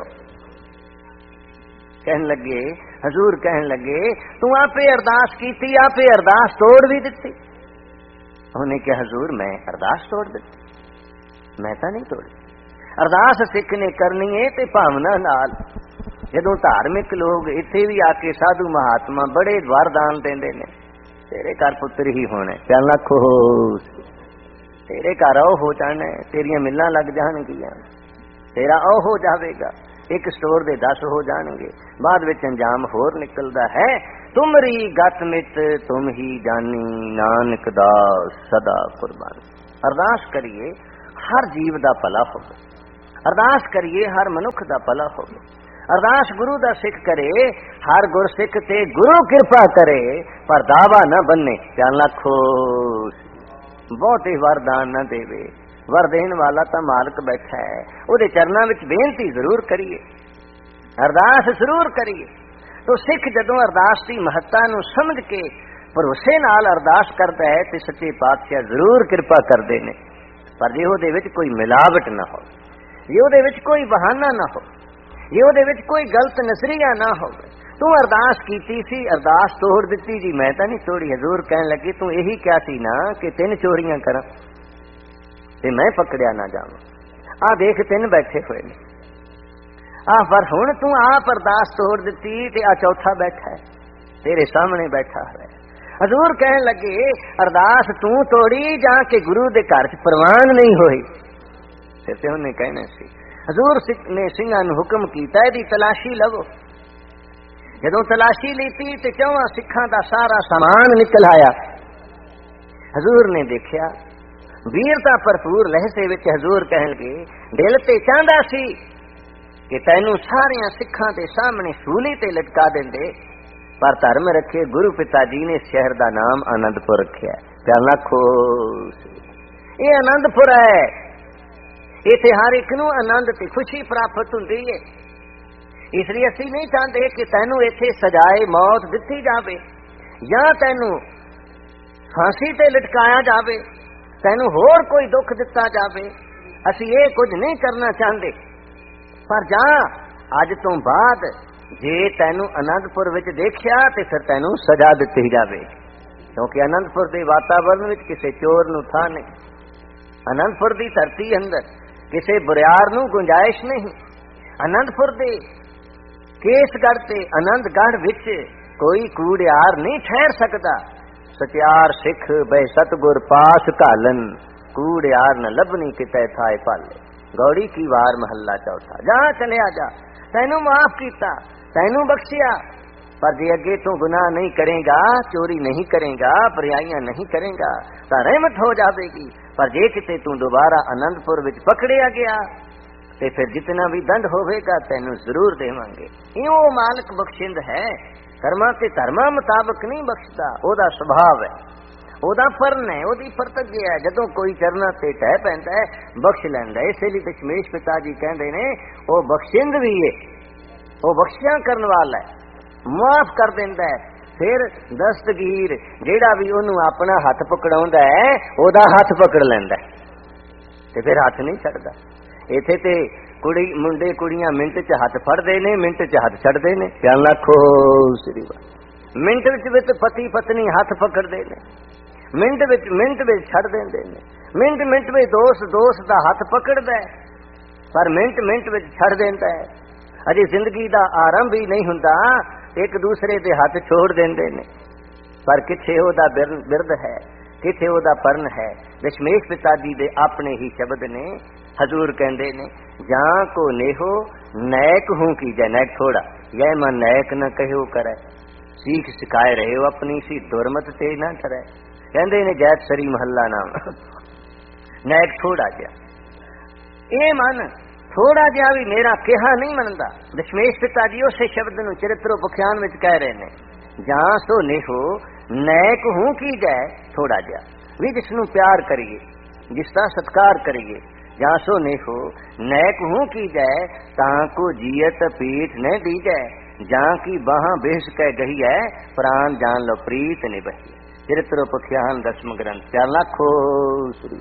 कहन लगे हजूर कहन लगे तू आपे अरदास कीती, आपे अरदास तोड़ भी दिती। उन्हें कहा हजूर मैं अरदास तोड़ दी, मैं तो नहीं तोड़ी। अरदास सिख ने करनी है ते भावना नाल। जदों धार्मिक लोग इत्थे भी आके साधु महात्मा बड़े वरदान देंदे ने, तेरे घर पुत्र ही होने, प्यार लाखो तेरे घर ओ हो जाना, तेरिया मिलां लग जाणगियां, तेरा ओ हो जाएगा, एक स्टोर दे 10 हो जाएंगे, बाद विच अंजाम होर निकलदा है। तुमरी गत मित तुम ही जानी, नानक दास सदा कुर्बान। अरदास करिए हर जीव दा भला होवे, अरदास करिए हर मनुख दा भला होवे। अरदास गुरु दा सिख करे, हर गुर सिख ते गुरु कृपा करे, पर दावा न बने। प्यार लाखो बहुत ही वरदान न देवे, वर देन वाला तो मालक बैठा है, उहदे चरनां विच बेनती जरूर करिए, अरदास जरूर करिए। तो सिख जदों अरदास की महत्ता नूं समझ के भरोसे नाल अरदास करता है तो सच्चे पातशाह जरूर कृपा करते हैं। पर जे उहदे विच कोई मिलावट ना हो, जे उहदे विच कोई बहाना ना हो, जे उहदे विच कोई गलत नजरिया ना हो, तू अरदास कीती सी अरदास तोड़ दिती जी, मैं तो नहीं तोड़ी। हजूर कहन लगे तू यही क्या सी ना कि 3 चोरियां करा ते मैं पकड़िया ना जावां, आ देख 3 बैठे हुए ने, आ पर हुण तू आप अरदास तोड़ दिती ते आ चौथा बैठा है तेरे सामने बैठा है। हजूर कहन लगे अरदास तू तोड़ी जा के गुरु दे घर च प्रवान नहीं होई, ते उन्हें कहना सी। हजूर ने सिंघां नूं हुक्म कीता इहदी तलाशी लवो, जदों तलाशी लीती ते 4 सिखां दा सारा समान निकल आया। हजूर ने देखिया, वीरता भरपूर लहजे विच हजूर कहणगे दिल ते चाहंदा सी कि तैनू सारियां सिखां दे सामने सूली ते लटका देंदे, पर धर्म रखे गुरु पिता जी ने शहर दा नाम आनंदपुर रखिया। प्यार लाखो ये आनंदपुर है, इत्थे हर एक नू आनंद ते खुशी प्राप्त हुंदी है। इसलिए असी नहीं चाहते कि तैनू इत्थे सजाए मौत दिती जावे या तैनू फांसी ते लटकाया जावे, तैनू होर कोई दुख दिता जावे। असी ये कुछ नहीं करना चाहते, पर जा अज तो बाद जे तैनू आनंदपुर विच देखिया ते फिर तैनू सजा दिती जावे, क्योंकि आनंदपुर के वातावरण विच किसी चोर नू था नहीं। आनंदपुर की धरती अंदर किसी बुरियार नू गुंजाइश नहीं। आनंदपुर के केसगढ़ ते आनंदगढ़ विच कोई कूड़ियार नहीं ठहर सकता। सत्यार सिख बे सतगुर पास घालन, कूड़ियार न लभनी किते थाए पाले। गौड़ी की वार महला चौथा। जा चलिया जा, तैनू माफ कीता, तैनू बख्शिया, पर जे अगे तू गुनाह नहीं करेगा, चोरी नहीं करेगा, बुराइयां नहीं करेगा तो रहमत हो जाएगी। पर जे किते तू दोबारा आनंदपुर विच पकड़िया गया ते फिर जितना भी दंड होवेगा तैनू जरूर देवांगे। इं मालिक बख्शिंद है, कर्मा ते धर्मा मुताबक नहीं बख्शदा, ओदा स्वभाव है, ओदा फर्न है, ओदी प्रतिज्ञा है। जदों कोई चरना ते टह पैंदा है बख्श लैंदा है। इसलिए दशमेश पिता जी कहंदे ने ओ बख्शिंद भी है, ओ बख्शियां करन वाला है, माफ कर देंदा है। फिर दस्तगीर जेड़ा भी ओनू अपना हथ पकड़ाउंदा है ओदा हथ पकड़ लैंदा है ते फिर हथ नहीं छड्डदा। इत्थे ते कुड़ी मुंडे कुड़ियां मिंट च हथ फड़दे ने, मिंट च हथ छड्डदे ने। प्यार लाखो श्री वाह। मिंट विच पति पत्नी हथ पकड़दे ने, मिंट विच छड्ड देंदे ने, मिंट विच दोस्त दा हथ पकड़दा है, पर मिंट विच छड्ड देंदा है। अजे जिंदगी दा आरंभ ही नहीं हुंदा, एक दूसरे दे हथ छोड़ देंदे ने। पर किथे ओदा बिरद है, किथे ओदा परन है। दशमेश पिता जी दे अपने ही शब्द ने। हजूर कहंदे ने जां को नेहो नैक हूं की जय, नैक थोड़ा यह मन नैक न कहो करे, सीख सिखाए रहे हो अपनी सी दुरमत ते ना करे। कहंदे ने जैत सरी महला नाम नैक थोड़ा जा, ये मन थोड़ा जा भी मेरा कहा नहीं मनदा। दशमेश पिता जी उस शब्द नूं चरित्रोपख्यान विच कह रहे ने, जां सो नेहो नैक हूं की जय थोड़ा जा, भी जिसनू प्यार करिए, जिसका सत्कार करिए। जां सो नेहो नैक हूं की जय, ताको जियत पीठ न दी जय, जां की बाह बेस कह गही है, प्राण जान लो प्रीत निबही। चरित्रोपख्यान 10वां ग्रंथ। प्यार लाखो श्री।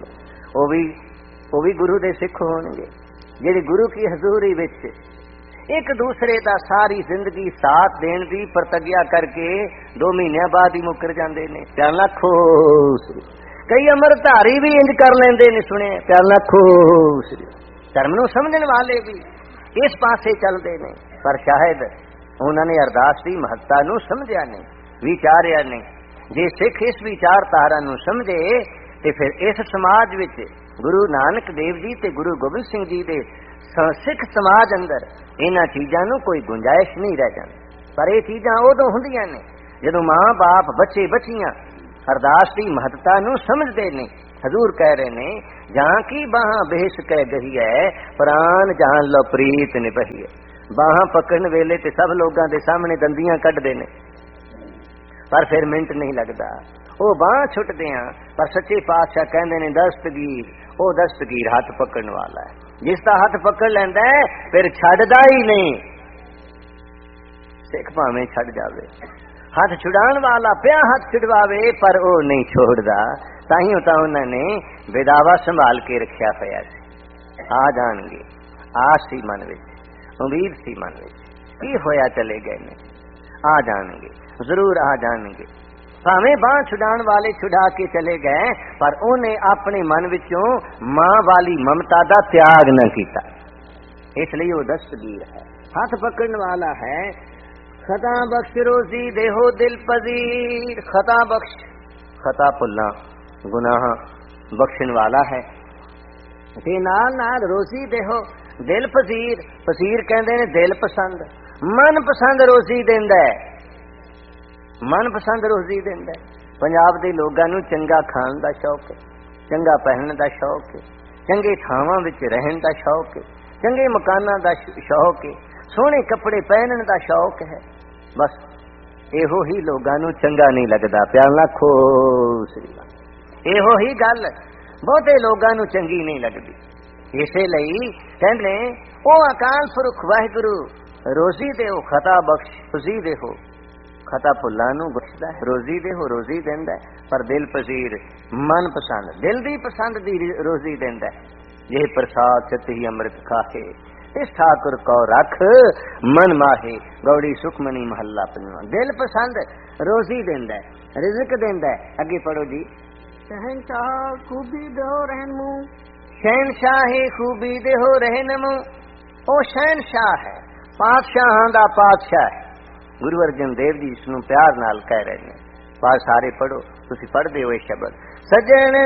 वो भी गुरु दे सिख होणगे जेड़े गुरु की हजूरी विच एक दूसरे दा सारी जिंदगी साथ देण दी प्रतिज्ञा करके 2 महीने बाद ही मुकर जांदे ने। प्यार लाखो श्री। कई अमरधारी भी इंज कर लेंदे ने, सुने। प्यार लाखो श्री। धर्म नूं समझण वाले भी इस पासे चलदे ने, पर शायद उन्होंने अरदास की महत्ता नूं समझिया नहीं, विचारिया नहीं। जे सिख इस विचारधारा नूं समझे ते फिर इस समाज विच गुरु नानक देव जी ते गुरु गोबिंद सिंह जी दे सिख समाज अंदर इन्हां चीजां नूं कोई गुंजाइश नहीं रह जाती। पर ये चीजां उदों हुंदियां ने जदों मां बाप बच्चे बच्चियां अरदास की महत्ता नूं समझदे ने। हजूर कह रहे ने जां की बाह बेस कह गही है, प्राण जान लो प्रीत निभही है। बाह पकड़न वेले ते सब लोगां दे सामने दंदियां कढदे ने, पर फिर मिंट नहीं लगदा, वो बाह छुटदे आ। पर सच्चे पातशाह कहंदे ने दस्तगीर, वो दस्तगीर हथ पकड़न वाला है, जिसदा हथ पकड़ लैंदा है फिर छड्डदा ही नहीं। सिख भावें छड्ड जावे, हथ छुड़ाण वाला पिया हथ छुड़वावे, पर वो नहीं छोड़दा। ताहियों तां उन्होंने बेदावा संभाल के रखिया होया सी। आ जाणगे, आस सी मन विच, उम्मीद सी मन विच, की होया चले गए ने, आ जाणगे, जरूर आ जाणगे। भावें बांह छुड़ाण वाले छुड़ा के चले गए, पर उन्हें अपने मन विचों मां वाली ममता दा त्याग न कीता। इसलिए वो दस्तगीर है, हाथ पकड़ने वाला है। खता बख्श रोजी देहो दिल पजीर, खता बख्श, खता भुलना गुनाह बख्शण वाला है। ते नाल नाल रोजी देहो दिल पजीर, पजीर कहंदे ने दिल पसंद। मनपसंद रोजी देंदा है, मनपसंद रोजी देंदा है। पंजाब दे लोगां नूं चंगा खाण दा शौक है, चंगा पहनण दा शौक है, चंगे थावां विच रहण दा शौक है, चंगे मकानां दा शौक है, सोहणे कपड़े पहनण दा शौक है। बस ਇਹੋ ਹੀ ਲੋਕਾਂ ਨੂੰ ਚੰਗਾ ਨਹੀਂ ਲੱਗਦਾ। ਪਿਆਰ ਨਾਲ ਖੋ ਇਹੋ ਹੀ ਗੱਲ ਬਹੁਤੇ ਲੋਕਾਂ ਨੂੰ ਚੰਗੀ ਨਹੀਂ ਲੱਗਦੀ। ਇਸੇ ਲਈ ਕਹਿੰਦੇ ਉਹ ਅਕਾਲ ਪੁਰਖ ਵਾਹਿਗੁਰੂ ਰੋਜ਼ੀ ਦੇਓ, ਖਤਾ ਬਖਸ਼, ਰੋਜ਼ੀ ਦੇਓ, ਖਤਾ ਭੁੱਲਾਂ ਨੂੰ ਬਖਸ਼ਦਾ ਹੈ, ਰੋਜ਼ੀ ਦੇਓ, ਰੋਜ਼ੀ ਦਿੰਦਾ ਪਰ ਦਿਲ ਪਸੀਰ ਮਨ ਪਸੰਦ, ਦਿਲ ਦੀ ਪਸੰਦ ਦੀ ਰੋਜ਼ੀ ਦਿੰਦਾ। ਜੇ ਪ੍ਰਸਾਦ ਚਿਤ ਹੀ ਅੰਮ੍ਰਿਤ ਖਾਹੇ, इस ठाकुर को रख मन माहे, गौड़ी सुखमनी महला पंजवा। दिल पसंद रोजी देंदा है, रिज़्क देंदा है। आगे पढ़ो जी। शहनशाह खूबी दे हो रहनमू, शहनशाह खूबी दे हो रहनमू। ओ शहनशाह है, पातशाहां दा पातशाह है। गुरु अर्जन देव जी इसनू प्यार नाल कह रहे हैं। पास सारे पढ़ो, तुसी पढ़दे हो ये शब्द। सजन